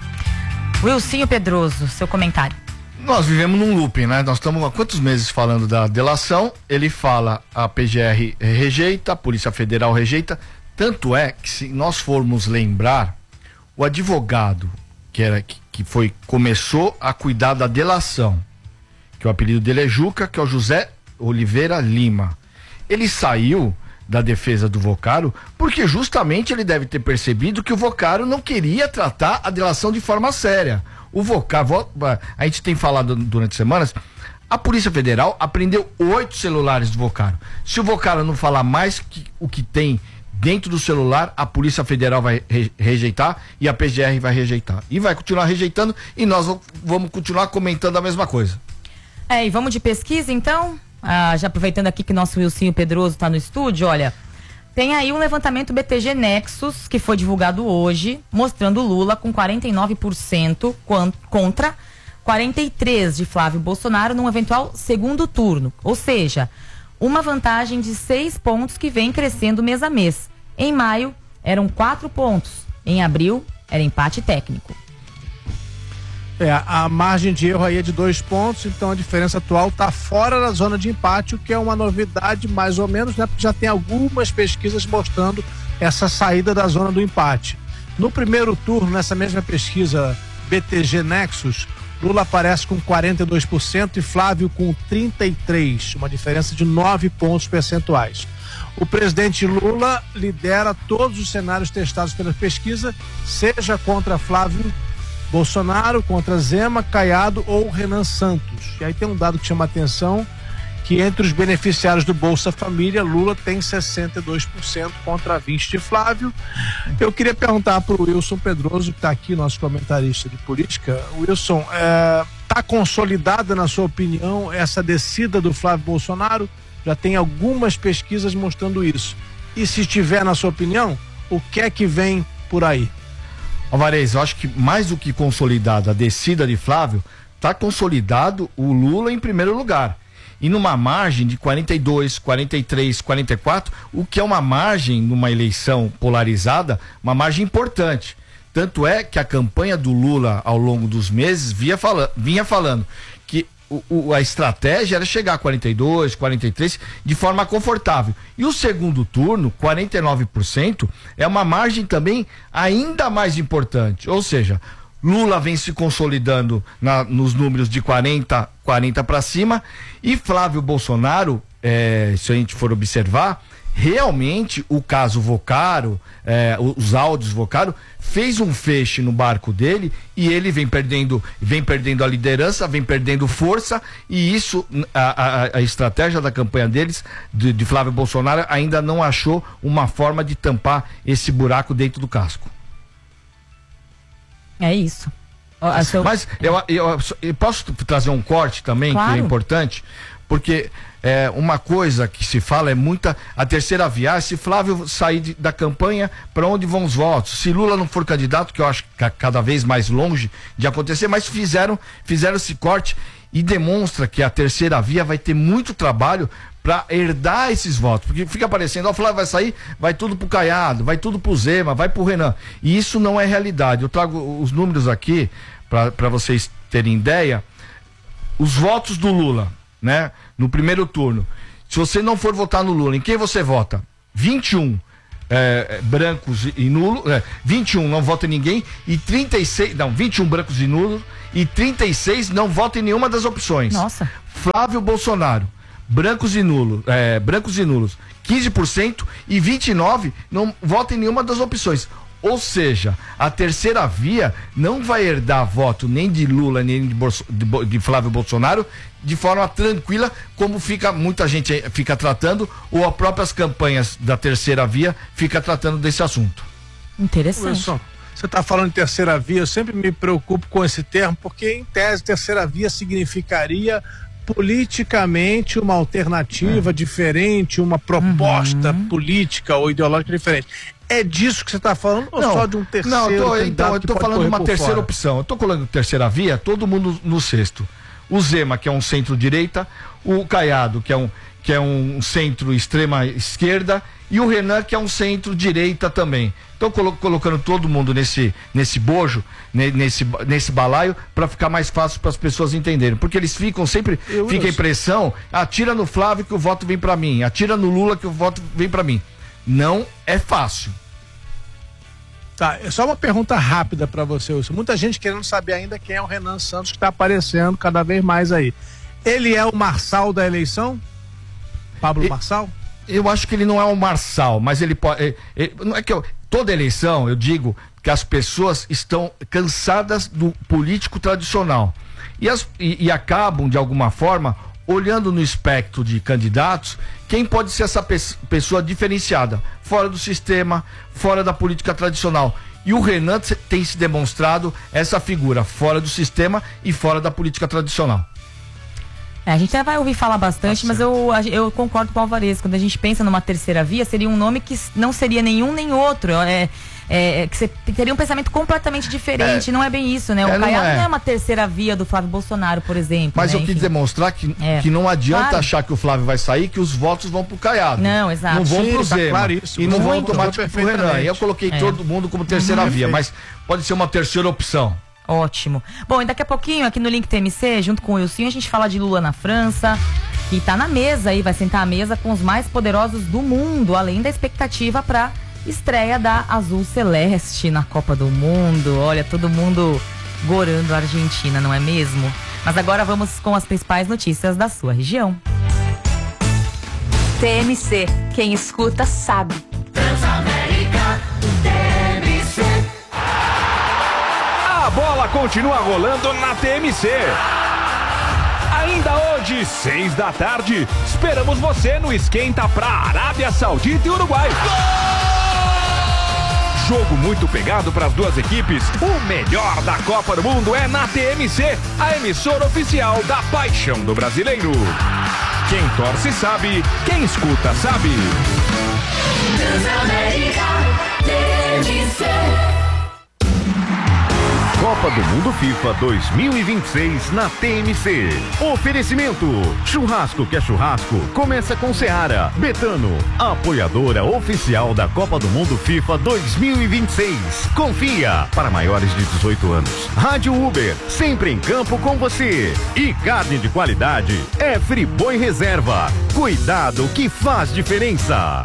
Wilsinho Pedroso, seu comentário. Nós vivemos num looping, né? Nós estamos há quantos meses falando da delação, ele fala, a P G R rejeita, a Polícia Federal rejeita, tanto é que se nós formos lembrar, o advogado que era que, que foi começou a cuidar da delação, que o apelido dele é Juca, que é o José Oliveira Lima. Ele saiu da defesa do Vorcaro porque justamente ele deve ter percebido que o Vorcaro não queria tratar a delação de forma séria. O Vorcaro, a gente tem falado durante semanas, a Polícia Federal apreendeu oito celulares do Vorcaro. Se o Vorcaro não falar mais que o que tem dentro do celular, a Polícia Federal vai re- rejeitar e a P G R vai rejeitar. E vai continuar rejeitando e nós vamos continuar comentando a mesma coisa. É, e vamos de pesquisa então? Ah, já aproveitando aqui que nosso Wilsinho Pedroso está no estúdio, olha, tem aí um levantamento B T G Nexus que foi divulgado hoje, mostrando Lula com quarenta e nove por cento contra quarenta e três por cento de Flávio Bolsonaro num eventual segundo turno. Ou seja, uma vantagem de seis pontos que vem crescendo mês a mês. Em maio, eram quatro pontos. Em abril, era empate técnico. É, a margem de erro aí é de dois pontos, então a diferença atual está fora da zona de empate, o que é uma novidade mais ou menos, né? Porque já tem algumas pesquisas mostrando essa saída da zona do empate. No primeiro turno, nessa mesma pesquisa B T G Nexus, Lula aparece com quarenta e dois por cento e Flávio com trinta e três por cento, uma diferença de nove pontos percentuais. O presidente Lula lidera todos os cenários testados pela pesquisa, seja contra Flávio Bolsonaro, contra Zema, Caiado ou Renan Santos. E aí tem um dado que chama a atenção, que entre os beneficiários do Bolsa Família, Lula tem sessenta e dois por cento contra vinte por cento de Flávio. Eu queria perguntar para o Wilson Pedroso, que está aqui, nosso comentarista de política. Wilson, está é, consolidada, na sua opinião, essa descida do Flávio Bolsonaro? Já tem algumas pesquisas mostrando isso. E se estiver, na sua opinião, o que é que vem por aí? Alvarez, eu acho que mais do que consolidada a descida de Flávio, está consolidado o Lula em primeiro lugar. E numa margem de quarenta e dois, quarenta e três, quarenta e quatro, o que é uma margem numa eleição polarizada, uma margem importante. Tanto é que a campanha do Lula ao longo dos meses via fala, vinha falando que o, o, a estratégia era chegar a quarenta e dois, quarenta e três de forma confortável. E o segundo turno, quarenta e nove por cento, é uma margem também ainda mais importante. Ou seja, Lula vem se consolidando na, nos números de quarenta, quarenta para cima, e Flávio Bolsonaro, é, se a gente for observar, realmente o caso Vocaro, é, os áudios Vocaro, fez um feixe no barco dele e ele vem perdendo, vem perdendo a liderança, vem perdendo força, e isso, a, a, a estratégia da campanha deles, de, de Flávio Bolsonaro, ainda não achou uma forma de tampar esse buraco dentro do casco. É isso. Mas, mas eu, eu, eu posso trazer um corte também, claro, que é importante, porque é, uma coisa que se fala é muita a terceira via. Se Flávio sair de, da campanha, para onde vão os votos? Se Lula não for candidato, que eu acho que cada vez mais longe de acontecer, mas fizeram, fizeram esse corte e demonstra que a terceira via vai ter muito trabalho para herdar esses votos, porque fica parecendo, ó, o Flávio vai sair, vai tudo pro Caiado, vai tudo pro Zema, vai pro Renan, e isso não é realidade. Eu trago os números aqui para vocês terem ideia. Os votos do Lula, né, no primeiro turno, se você não for votar no Lula, em quem você vota? vinte e um é, brancos e nulos, é, vinte e um não vota em ninguém, e trinta e seis, não, vinte e um brancos e nulos, e trinta e seis não vota em nenhuma das opções. Nossa. Flávio Bolsonaro, brancos e nulos, é, brancos e nulos, quinze por cento, e vinte e nove por cento não vota em nenhuma das opções. Ou seja, a terceira via não vai herdar voto nem de Lula, nem de, Bolso, de, de Flávio Bolsonaro de forma tranquila, como fica muita gente fica tratando, ou as próprias campanhas da terceira via fica tratando desse assunto. Interessante. Wilson, você está falando de terceira via, eu sempre me preocupo com esse termo, porque em tese terceira via significaria politicamente uma alternativa é. diferente, uma proposta uhum. política ou ideológica diferente. É disso que você está falando, ou não, só de um terceiro? Não, eu tô, então, eu estou falando de uma terceira fora. opção. Eu estou colocando terceira via, todo mundo no sexto. O Zema, que é um centro-direita, o Caiado, que é um, que é um centro-extrema-esquerda, e o Renan, que é um centro-direita também. Então, colo colocando todo mundo nesse, nesse bojo, nesse, nesse balaio, para ficar mais fácil para as pessoas entenderem. Porque eles ficam sempre, eu, fica a impressão, atira no Flávio que o voto vem para mim, atira no Lula que o voto vem para mim. Não é fácil. Tá, é só uma pergunta rápida para você, Wilson. Muita gente querendo saber ainda quem é o Renan Santos, que está aparecendo cada vez mais aí. Ele é o Marçal da eleição? Pablo e, Marçal? Eu acho que ele não é o Marçal, mas ele pode. Ele, ele, não é que eu, toda eleição, eu digo que as pessoas estão cansadas do político tradicional e, as, e, e acabam, de alguma forma, olhando no espectro de candidatos, quem pode ser essa pe pessoa diferenciada, fora do sistema, fora da política tradicional. E o Renan tem se demonstrado essa figura, fora do sistema e fora da política tradicional. É, a gente até vai ouvir falar bastante, mas eu, eu concordo com o Alvarez. Quando a gente pensa numa terceira via, seria um nome que não seria nenhum nem outro. É, é, que você teria um pensamento completamente diferente. É, não é bem isso, né? O é, Caiado não é. não é uma terceira via do Flávio Bolsonaro, por exemplo. Mas né? eu quis Enfim. demonstrar que, é. que não adianta claro. achar que o Flávio vai sair, que os votos vão pro Caiado. Não, exato. Não vão Sim, pro tá Zema. Claro isso, e não vão muito, automaticamente pro Renan. E eu coloquei é. todo mundo como terceira uhum. via, mas pode ser uma terceira opção. Ótimo. Bom, e daqui a pouquinho, aqui no Link T M C, junto com o Wilson, a gente fala de Lula na França, que tá na mesa aí, vai sentar à mesa com os mais poderosos do mundo, além da expectativa pra estreia da Azul Celeste na Copa do Mundo. Olha, todo mundo gorando a Argentina, não é mesmo? Mas agora vamos com as principais notícias da sua região. T M C, quem escuta sabe. Transamérica, T M C. A bola continua rolando na T M C. Ainda hoje, seis da tarde, esperamos você no Esquenta pra Arábia Saudita e Uruguai. Gol! Jogo muito pegado para as duas equipes. O melhor da Copa do Mundo é na T M C, a emissora oficial da paixão do brasileiro. Quem torce sabe, quem escuta sabe. Transamérica, T M C. Copa do Mundo FIFA dois mil e vinte e seis na T M C. Oferecimento: churrasco que é churrasco, começa com Seara. Betano, apoiadora oficial da Copa do Mundo FIFA dois mil e vinte e seis. Confia, para maiores de dezoito anos. Rádio Uber, sempre em campo com você. E carne de qualidade é Friboi Reserva. Cuidado que faz diferença.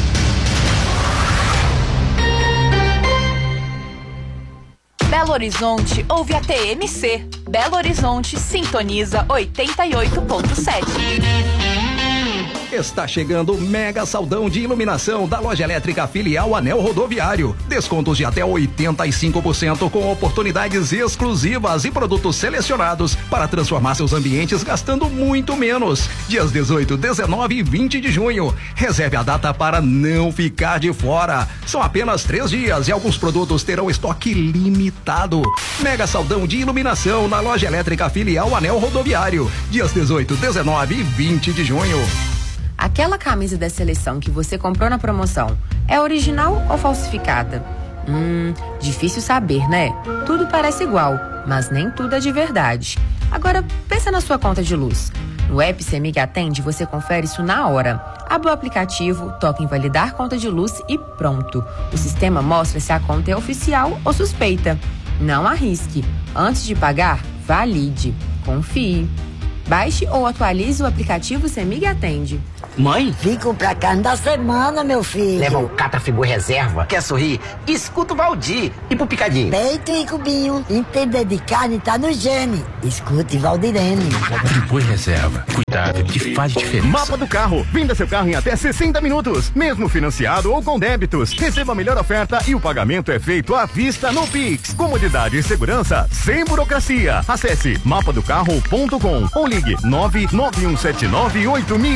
Belo Horizonte ouve a T M C. Belo Horizonte sintoniza oitenta e oito ponto sete. Está chegando o mega saldão de iluminação da Loja Elétrica Filial Anel Rodoviário. Descontos de até oitenta e cinco por cento com oportunidades exclusivas e produtos selecionados para transformar seus ambientes gastando muito menos. Dias dezoito, dezenove e vinte de junho. Reserve a data para não ficar de fora. São apenas três dias e alguns produtos terão estoque limitado. Mega saldão de iluminação na Loja Elétrica Filial Anel Rodoviário. Dias dezoito, dezenove e vinte de junho. Aquela camisa da seleção que você comprou na promoção é original ou falsificada? Hum, difícil saber, né? Tudo parece igual, mas nem tudo é de verdade. Agora, pensa na sua conta de luz. No app Cemig Atende, você confere isso na hora. Abre o aplicativo, toca em validar conta de luz e pronto. O sistema mostra se a conta é oficial ou suspeita. Não arrisque. Antes de pagar, valide. Confie. Baixe ou atualize o aplicativo Cemig Atende. Mãe? Vim comprar carne da semana, meu filho. Leva o Catrafiboi Reserva. Quer sorrir? Escuta o Valdir. E pro picadinho? Peito e cubinho. Entender de carne tá no gene. Escute Valdirene. Catrafiboi Reserva. Cuidado que faz diferença. Mapa do carro. Venda seu carro em até sessenta minutos. Mesmo financiado ou com débitos. Receba a melhor oferta e o pagamento é feito à vista no Pix. Comodidade e segurança sem burocracia. Acesse mapa do carro ponto com ou ligue nove nove um sete nove oito mil.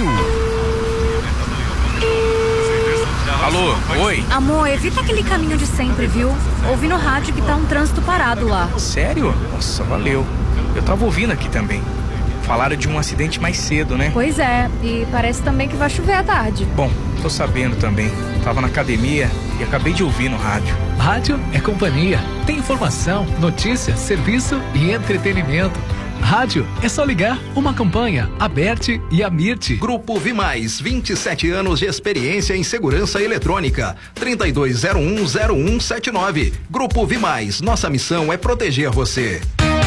Alô, oi? Amor, evita aquele caminho de sempre, viu? Ouvi no rádio que tá um trânsito parado lá. Sério? Nossa, valeu. Eu tava ouvindo aqui também. Falaram de um acidente mais cedo, né? Pois é, e parece também que vai chover à tarde. Bom, tô sabendo também. Tava na academia e acabei de ouvir no rádio. Rádio é companhia. Tem informação, notícia, serviço e entretenimento. Rádio é só ligar. Uma campanha, Aberte e Amirte. Grupo Vimais, vinte e sete anos de experiência em segurança eletrônica. trinta e dois zero um zero um sete nove. Grupo Vimais, nossa missão é proteger você.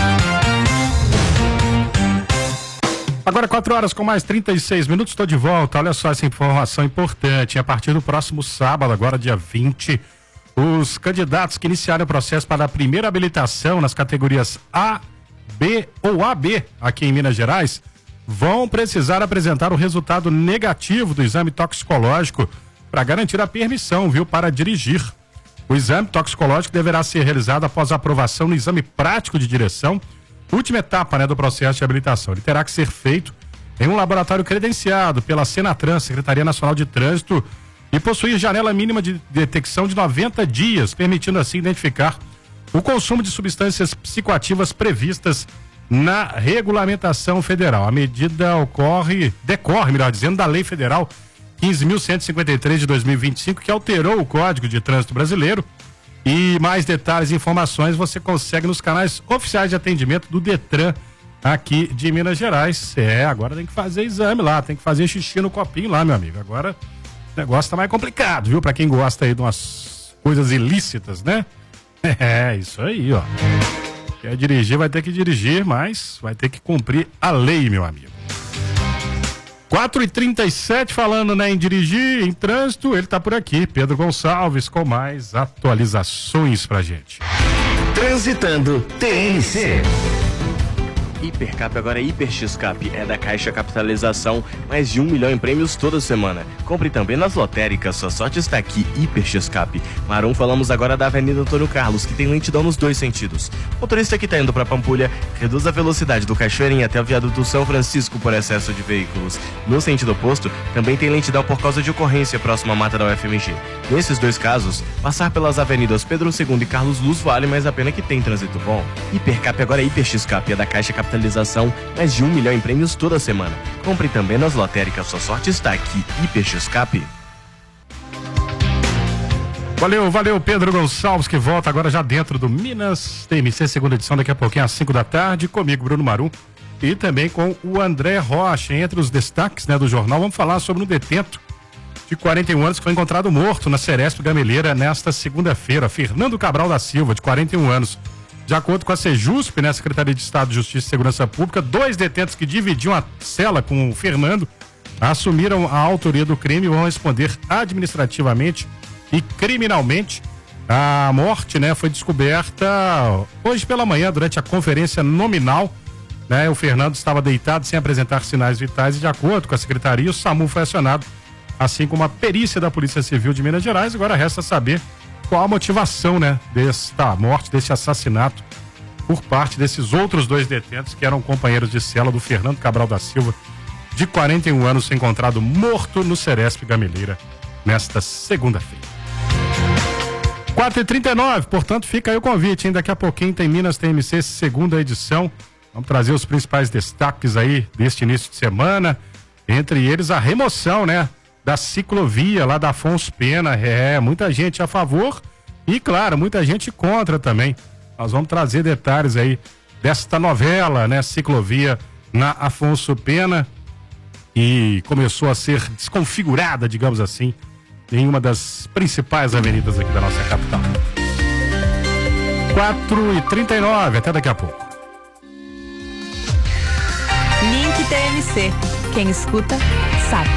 Agora quatro horas com mais trinta e seis minutos, estou de volta. Olha só essa informação importante. A partir do próximo sábado, agora dia vinte, os candidatos que iniciaram o processo para a primeira habilitação nas categorias A, B ou A B aqui em Minas Gerais vão precisar apresentar o resultado negativo do exame toxicológico para garantir a permissão, viu, para dirigir. O exame toxicológico deverá ser realizado após a aprovação no exame prático de direção, última etapa, né, do processo de habilitação. Ele terá que ser feito em um laboratório credenciado pela Senatran, Secretaria Nacional de Trânsito, e possuir janela mínima de detecção de noventa dias, permitindo assim identificar o consumo de substâncias psicoativas previstas na regulamentação federal. A medida ocorre, decorre, melhor dizendo, da Lei Federal quinze mil cento e cinquenta e três de dois mil e vinte e cinco, que alterou o Código de Trânsito Brasileiro. E mais detalhes e informações você consegue nos canais oficiais de atendimento do Detran aqui de Minas Gerais. É, agora tem que fazer exame lá, tem que fazer xixi no copinho lá, meu amigo. Agora o negócio tá mais complicado, viu? Pra quem gosta aí de umas coisas ilícitas, né? É, isso aí, ó. Quer dirigir, vai ter que dirigir, mas vai ter que cumprir a lei, meu amigo. quatro e trinta e sete, falando, né, em dirigir, em trânsito, ele tá por aqui, Pedro Gonçalves, com mais atualizações pra gente. Transitando T N C. Hipercap agora é Hiper X-Cap, é da Caixa Capitalização, mais de um milhão em prêmios toda semana. Compre também nas lotéricas, sua sorte está aqui, Hiper X-Cap. Marum, falamos agora da Avenida Antônio Carlos, que tem lentidão nos dois sentidos. Motorista que está indo para Pampulha, reduz a velocidade do Cachoeirinha até o viaduto São Francisco por excesso de veículos. No sentido oposto, também tem lentidão por causa de ocorrência próxima à mata da U F M G. Nesses dois casos, passar pelas avenidas Pedro segundo e Carlos Luz vale mais a pena que tem trânsito bom. Hipercap agora é Hiper X-Cap, é da Caixa Capitalização. Capitalização, mais de um milhão em prêmios toda semana. Compre também nas lotéricas, sua sorte está aqui, Hiper X-Cap. Valeu, valeu, Pedro Gonçalves, que volta agora já dentro do Minas T M C, segunda edição, daqui a pouquinho às cinco da tarde, comigo, Bruno Marum, e também com o André Rocha. Entre os destaques, né, do jornal, vamos falar sobre um detento de quarenta e um anos que foi encontrado morto na Ceresp Gameleira nesta segunda-feira. Fernando Cabral da Silva, de quarenta e um anos. De acordo com a Sejusp, né, Secretaria de Estado de Justiça e Segurança Pública, dois detentos que dividiam a cela com o Fernando assumiram a autoria do crime e vão responder administrativamente e criminalmente. A morte, né, foi descoberta hoje pela manhã durante a conferência nominal né? O Fernando estava deitado sem apresentar sinais vitais e, de acordo com a secretaria, o SAMU foi acionado, assim como a perícia da Polícia Civil de Minas Gerais. Agora resta saber qual a motivação, né, desta morte, desse assassinato por parte desses outros dois detentos que eram companheiros de cela do Fernando Cabral da Silva, de quarenta e um anos, encontrado morto no Ceresp Gameleira nesta segunda-feira. quatro e trinta e nove, portanto, fica aí o convite, hein? Daqui a pouquinho tem Minas T M C segunda edição. Vamos trazer os principais destaques aí deste início de semana. Entre eles, a remoção, né, da ciclovia lá da Afonso Pena. É, muita gente a favor e, claro, muita gente contra também. Nós vamos trazer detalhes aí desta novela, né, ciclovia na Afonso Pena, e começou a ser desconfigurada, digamos assim, em uma das principais avenidas aqui da nossa capital. quatro e trinta e nove, até daqui a pouco. Link T M C. Quem escuta, sabe.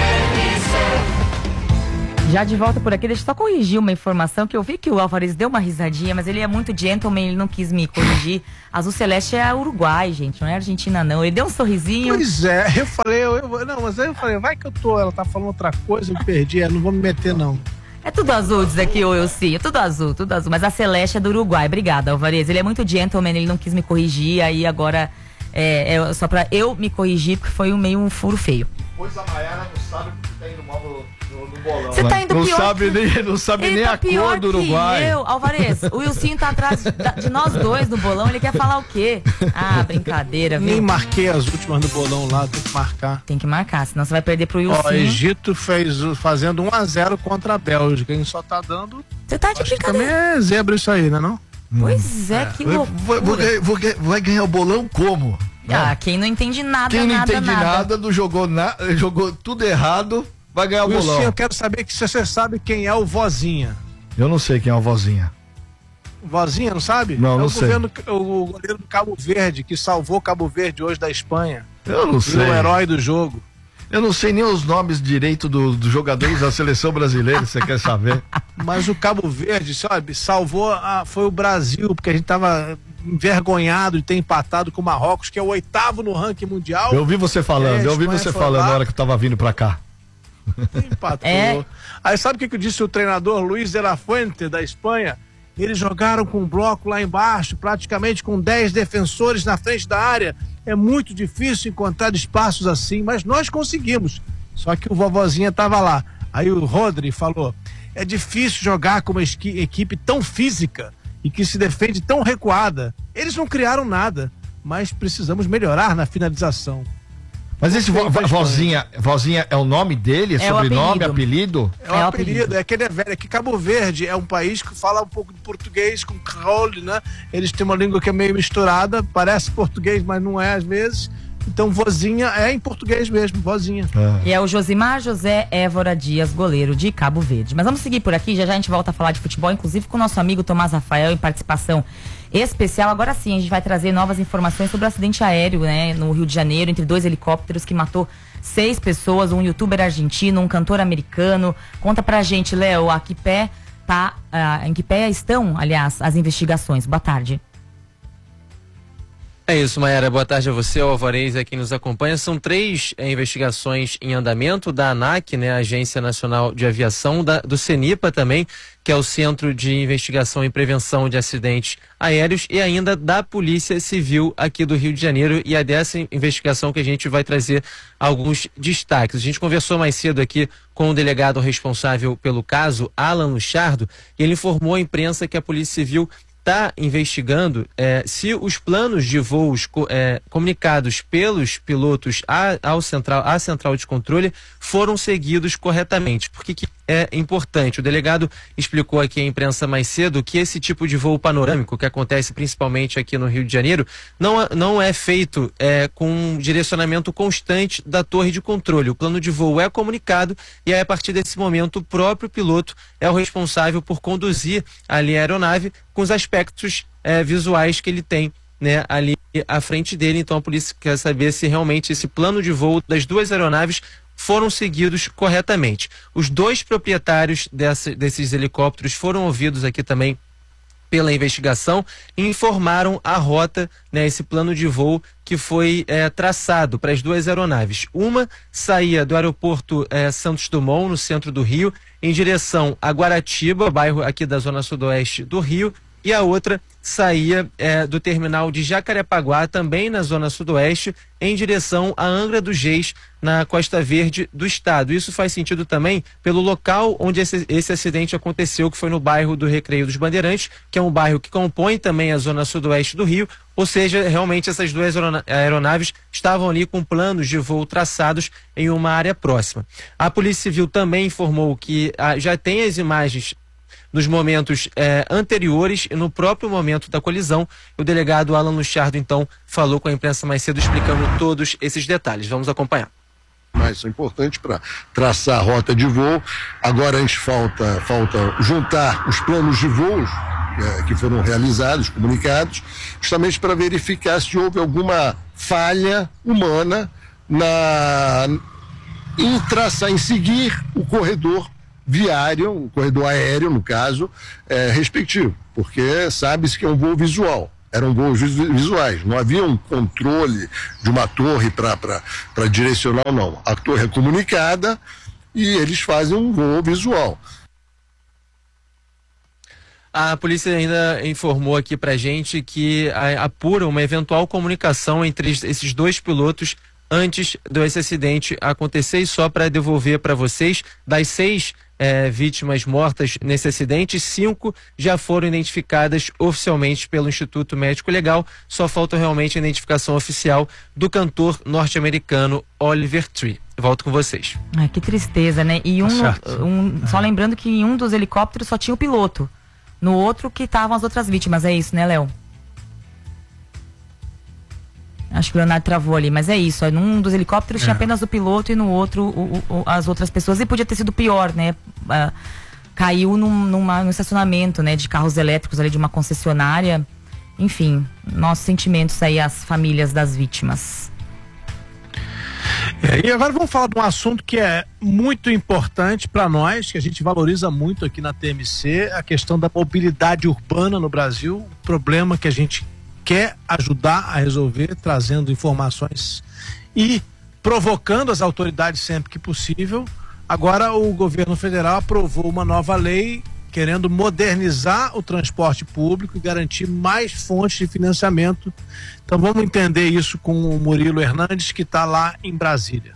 Já de volta por aqui, deixa eu só corrigir uma informação que eu vi que o Álvares deu uma risadinha, mas ele é muito gentleman, ele não quis me corrigir. Azul Celeste é Uruguai, gente, não é Argentina não. Ele deu um sorrisinho. Pois é, eu falei, eu, eu, não, mas aí eu falei, vai que eu tô, ela tá falando outra coisa, eu perdi, eu não vou me meter não. É tudo azul, diz aqui o Elcinho, tudo azul, tudo azul, mas a Celeste é do Uruguai. Obrigada, Álvares, ele é muito gentleman, ele não quis me corrigir, aí agora é, é só pra eu me corrigir, porque foi um, meio um furo feio. Pois a Maiara não sabe o que tá indo mal no, no, no bolão. Você tá indo não pior sabe que... nem, não sabe ele nem tá a cor do Uruguai. Eu, Álvares, o Wilson tá atrás de, de nós dois no bolão, ele quer falar o quê? Ah, brincadeira, viu? Nem marquei as últimas do bolão lá, tem que marcar. Tem que marcar, senão você vai perder pro Wilson. Ó, Egito fez, fazendo um a zero contra a Bélgica, quem só tá dando... Você tá de brincadeira. Também é zebra isso aí, né não? Pois é, é. que loucura. Vou, vou, vou, vai ganhar o bolão como? Ah, quem não entende nada, Quem não nada, entende nada, nada, não jogou, na, jogou tudo errado, vai ganhar o Wilson, bolão. eu quero saber que se você sabe quem é o Vozinha. Eu não sei quem é o Vozinha. Vozinha, não sabe? Não, é não o sei. Governo, o goleiro do Cabo Verde, que salvou Cabo Verde hoje da Espanha. Eu não sei. O herói do jogo. Eu não sei nem os nomes direito dos do jogadores da seleção brasileira, você quer saber? Mas o Cabo Verde, sabe, salvou, a, foi o Brasil, porque a gente tava envergonhado de ter empatado com o Marrocos, que é o oitavo no ranking mundial. Eu ouvi você falando, é, eu ouvi você falando lá, na hora que eu tava vindo pra cá. Empatou. É. Aí sabe o que, que disse o treinador Luiz de la Fuente, da Espanha? Eles jogaram com um bloco lá embaixo, praticamente com dez defensores na frente da área. É muito difícil encontrar espaços assim, mas nós conseguimos. Só que o vovozinha tava lá. Aí o Rodri falou, é difícil jogar com uma equipe tão física e que se defende tão recuada. Eles não criaram nada, mas precisamos melhorar na finalização. Mas esse vo, vo, vozinha, vozinha é o nome dele? É, é sobrenome, apelido? apelido? É o é apelido, apelido, é que ele é velho. É que Cabo Verde é um país que fala um pouco de português com crole, né? Eles têm uma língua que é meio misturada, parece português, mas não é às vezes. Então, vozinha é em português mesmo, vozinha. É. E é o Josimar José Évora Dias, goleiro de Cabo Verde. Mas vamos seguir por aqui, já já a gente volta a falar de futebol, inclusive com o nosso amigo Tomás Rafael, em participação especial. Agora sim, a gente vai trazer novas informações sobre o acidente aéreo, né, no Rio de Janeiro, entre dois helicópteros que matou seis pessoas, um youtuber argentino, um cantor americano. Conta pra gente, Léo, a que pé tá, uh, em que pé estão, aliás, as investigações. Boa tarde. É isso, Maiara. Boa tarde a você, ao Alvarez, a quem nos acompanha. São três é, investigações em andamento da ANAC, né, Agência Nacional de Aviação, da, do CENIPA também, que é o Centro de Investigação e Prevenção de Acidentes Aéreos, e ainda da Polícia Civil aqui do Rio de Janeiro, e é dessa investigação que a gente vai trazer alguns destaques. A gente conversou mais cedo aqui com o delegado responsável pelo caso, Alan Luchardo, e ele informou à imprensa que a Polícia Civil está investigando é, se os planos de voos é, comunicados pelos pilotos à, ao central, à central de controle foram seguidos corretamente. Por que que é importante? O delegado explicou aqui à imprensa mais cedo que esse tipo de voo panorâmico, que acontece principalmente aqui no Rio de Janeiro, não, não é feito é, com um direcionamento constante da torre de controle. O plano de voo é comunicado e aí, a partir desse momento, o próprio piloto é o responsável por conduzir ali a aeronave com os aspectos é, visuais que ele tem, né, ali à frente dele. Então a polícia quer saber se realmente esse plano de voo das duas aeronaves foram seguidos corretamente. Os dois proprietários dessa, desses helicópteros foram ouvidos aqui também pela investigação, informaram a rota, né, esse plano de voo que foi é, traçado para as duas aeronaves. Uma saía do aeroporto é, Santos Dumont, no centro do Rio, em direção a Guaratiba, bairro aqui da zona sudoeste do Rio, e a outra saía é, do terminal de Jacarepaguá, também na zona sudoeste, em direção a Angra dos Reis, na Costa Verde do estado. Isso faz sentido também pelo local onde esse, esse acidente aconteceu, que foi no bairro do Recreio dos Bandeirantes, que é um bairro que compõe também a zona sudoeste do Rio, ou seja, realmente essas duas aeronaves estavam ali com planos de voo traçados em uma área próxima. A Polícia Civil também informou que ah, já tem as imagens nos momentos eh, anteriores e no próprio momento da colisão. O delegado Alan Luchardo, então, falou com a imprensa mais cedo, explicando todos esses detalhes. Vamos acompanhar. Mas é importante para traçar a rota de voo. Agora a gente falta, falta juntar os planos de voos é, que foram realizados, comunicados, justamente para verificar se houve alguma falha humana na, em traçar, em seguir o corredor viário, o corredor aéreo, no caso, é, respectivo, porque sabe-se que é um voo visual, eram voos visuais, não havia um controle de uma torre para direcionar, não. A torre é comunicada e eles fazem um voo visual. A polícia ainda informou aqui pra gente que apura uma eventual comunicação entre esses dois pilotos antes desse acidente acontecer. E só para devolver para vocês, das seis é, vítimas mortas nesse acidente, cinco já foram identificadas oficialmente pelo Instituto Médico Legal. Só falta realmente a identificação oficial do cantor norte-americano Oliver Tree. Volto com vocês. Ai, que tristeza, né? E um, Tá um só lembrando que em um dos helicópteros só tinha o piloto. No outro que estavam as outras vítimas, é isso, né, Léo? Acho que o Leonardo travou ali, mas é isso. Num dos helicópteros é. tinha apenas o piloto e no outro o, o, as outras pessoas. E podia ter sido pior, né? Ah, caiu num, numa, num estacionamento, né, de carros elétricos ali de uma concessionária. Enfim, nossos sentimentos aí às famílias das vítimas. É, e agora vamos falar de um assunto que é muito importante para nós, que a gente valoriza muito aqui na T M C, a questão da mobilidade urbana no Brasil, um problema que a gente quer ajudar a resolver, trazendo informações e provocando as autoridades sempre que possível. Agora o governo federal aprovou uma nova lei querendo modernizar o transporte público e garantir mais fontes de financiamento. Então vamos entender isso com o Murilo Hernandes, que está lá em Brasília.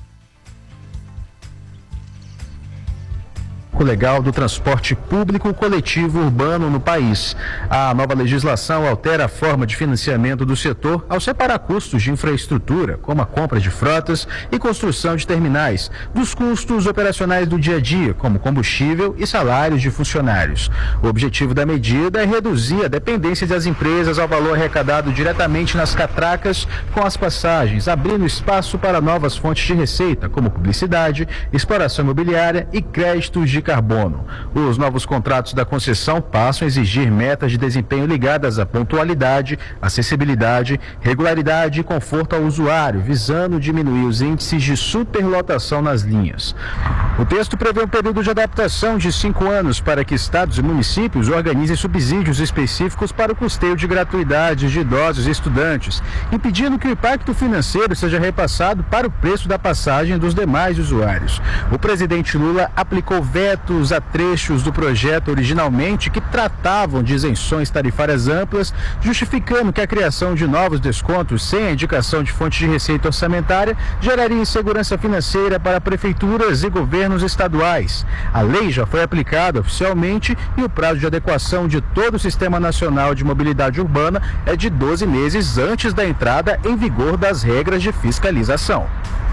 Legal do transporte público coletivo urbano no país. A nova legislação altera a forma de financiamento do setor ao separar custos de infraestrutura, como a compra de frotas e construção de terminais, dos custos operacionais do dia a dia, como combustível e salários de funcionários. O objetivo da medida é reduzir a dependência das empresas ao valor arrecadado diretamente nas catracas com as passagens, abrindo espaço para novas fontes de receita, como publicidade, exploração imobiliária e créditos de carbono. Os novos contratos da concessão passam a exigir metas de desempenho ligadas à pontualidade, acessibilidade, regularidade e conforto ao usuário, visando diminuir os índices de superlotação nas linhas. O texto prevê um período de adaptação de cinco anos para que estados e municípios organizem subsídios específicos para o custeio de gratuidade de idosos e estudantes, impedindo que o impacto financeiro seja repassado para o preço da passagem dos demais usuários. O presidente Lula aplicou veto a trechos do projeto originalmente que tratavam de isenções tarifárias amplas, justificando que a criação de novos descontos sem a indicação de fonte de receita orçamentária geraria insegurança financeira para prefeituras e governos estaduais. A lei já foi aplicada oficialmente e o prazo de adequação de todo o Sistema Nacional de Mobilidade Urbana é de doze meses antes da entrada em vigor das regras de fiscalização.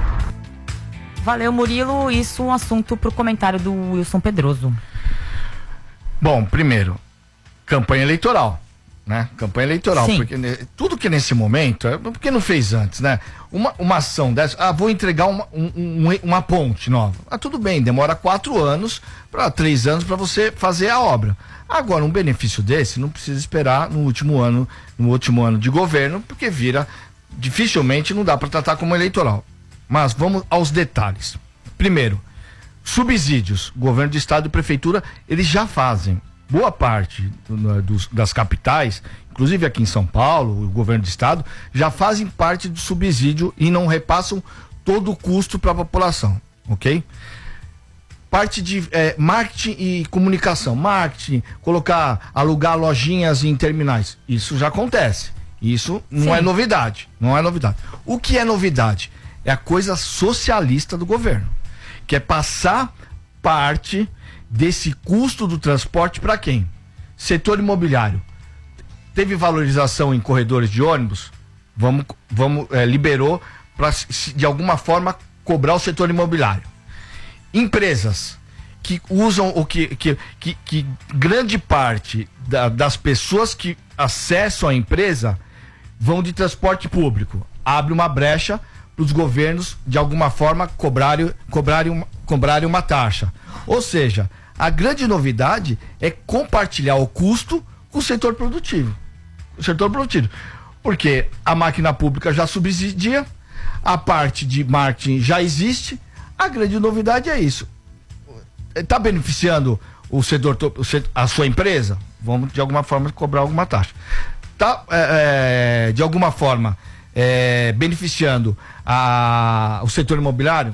Valeu, Murilo. Isso é um assunto para o comentário do Wilson Pedroso. Bom, primeiro, campanha eleitoral, né? Campanha eleitoral, Sim. porque tudo que nesse momento, é porque não fez antes, né? Uma, uma ação dessa, ah, vou entregar uma, um, um, uma ponte nova. Ah, tudo bem, demora quatro anos para três anos para você fazer a obra. Agora, um benefício desse não precisa esperar no último ano, no último ano de governo, porque vira, dificilmente não dá para tratar como eleitoral. Mas vamos aos detalhes. Primeiro, subsídios. O governo do estado e prefeitura, eles já fazem. boa parte do, dos, das capitais, inclusive aqui em São Paulo, o governo do estado, já fazem parte do subsídio e não repassam todo o custo para a população, ok? Parte de é, marketing e comunicação, marketing, colocar, alugar lojinhas em terminais, isso já acontece, isso não Sim. é novidade, não é novidade. O que é novidade? É a coisa socialista do governo, que é passar parte desse custo do transporte para quem? Setor imobiliário. Teve valorização em corredores de ônibus? Vamos, vamos é, liberou para de alguma forma cobrar o setor imobiliário. Empresas que usam o que, que, que, que grande parte da, das pessoas que acessam a empresa vão de transporte público. Abre uma brecha para os governos de alguma forma cobrarem, cobrarem, uma, cobrarem uma taxa. Ou seja, a grande novidade é compartilhar o custo com o setor produtivo. O setor produtivo. Porque a máquina pública já subsidia, a parte de marketing já existe, a grande novidade é isso. Está beneficiando o setor, a sua empresa? Vamos de alguma forma cobrar alguma taxa. Está é, de alguma forma é, beneficiando a, o setor imobiliário?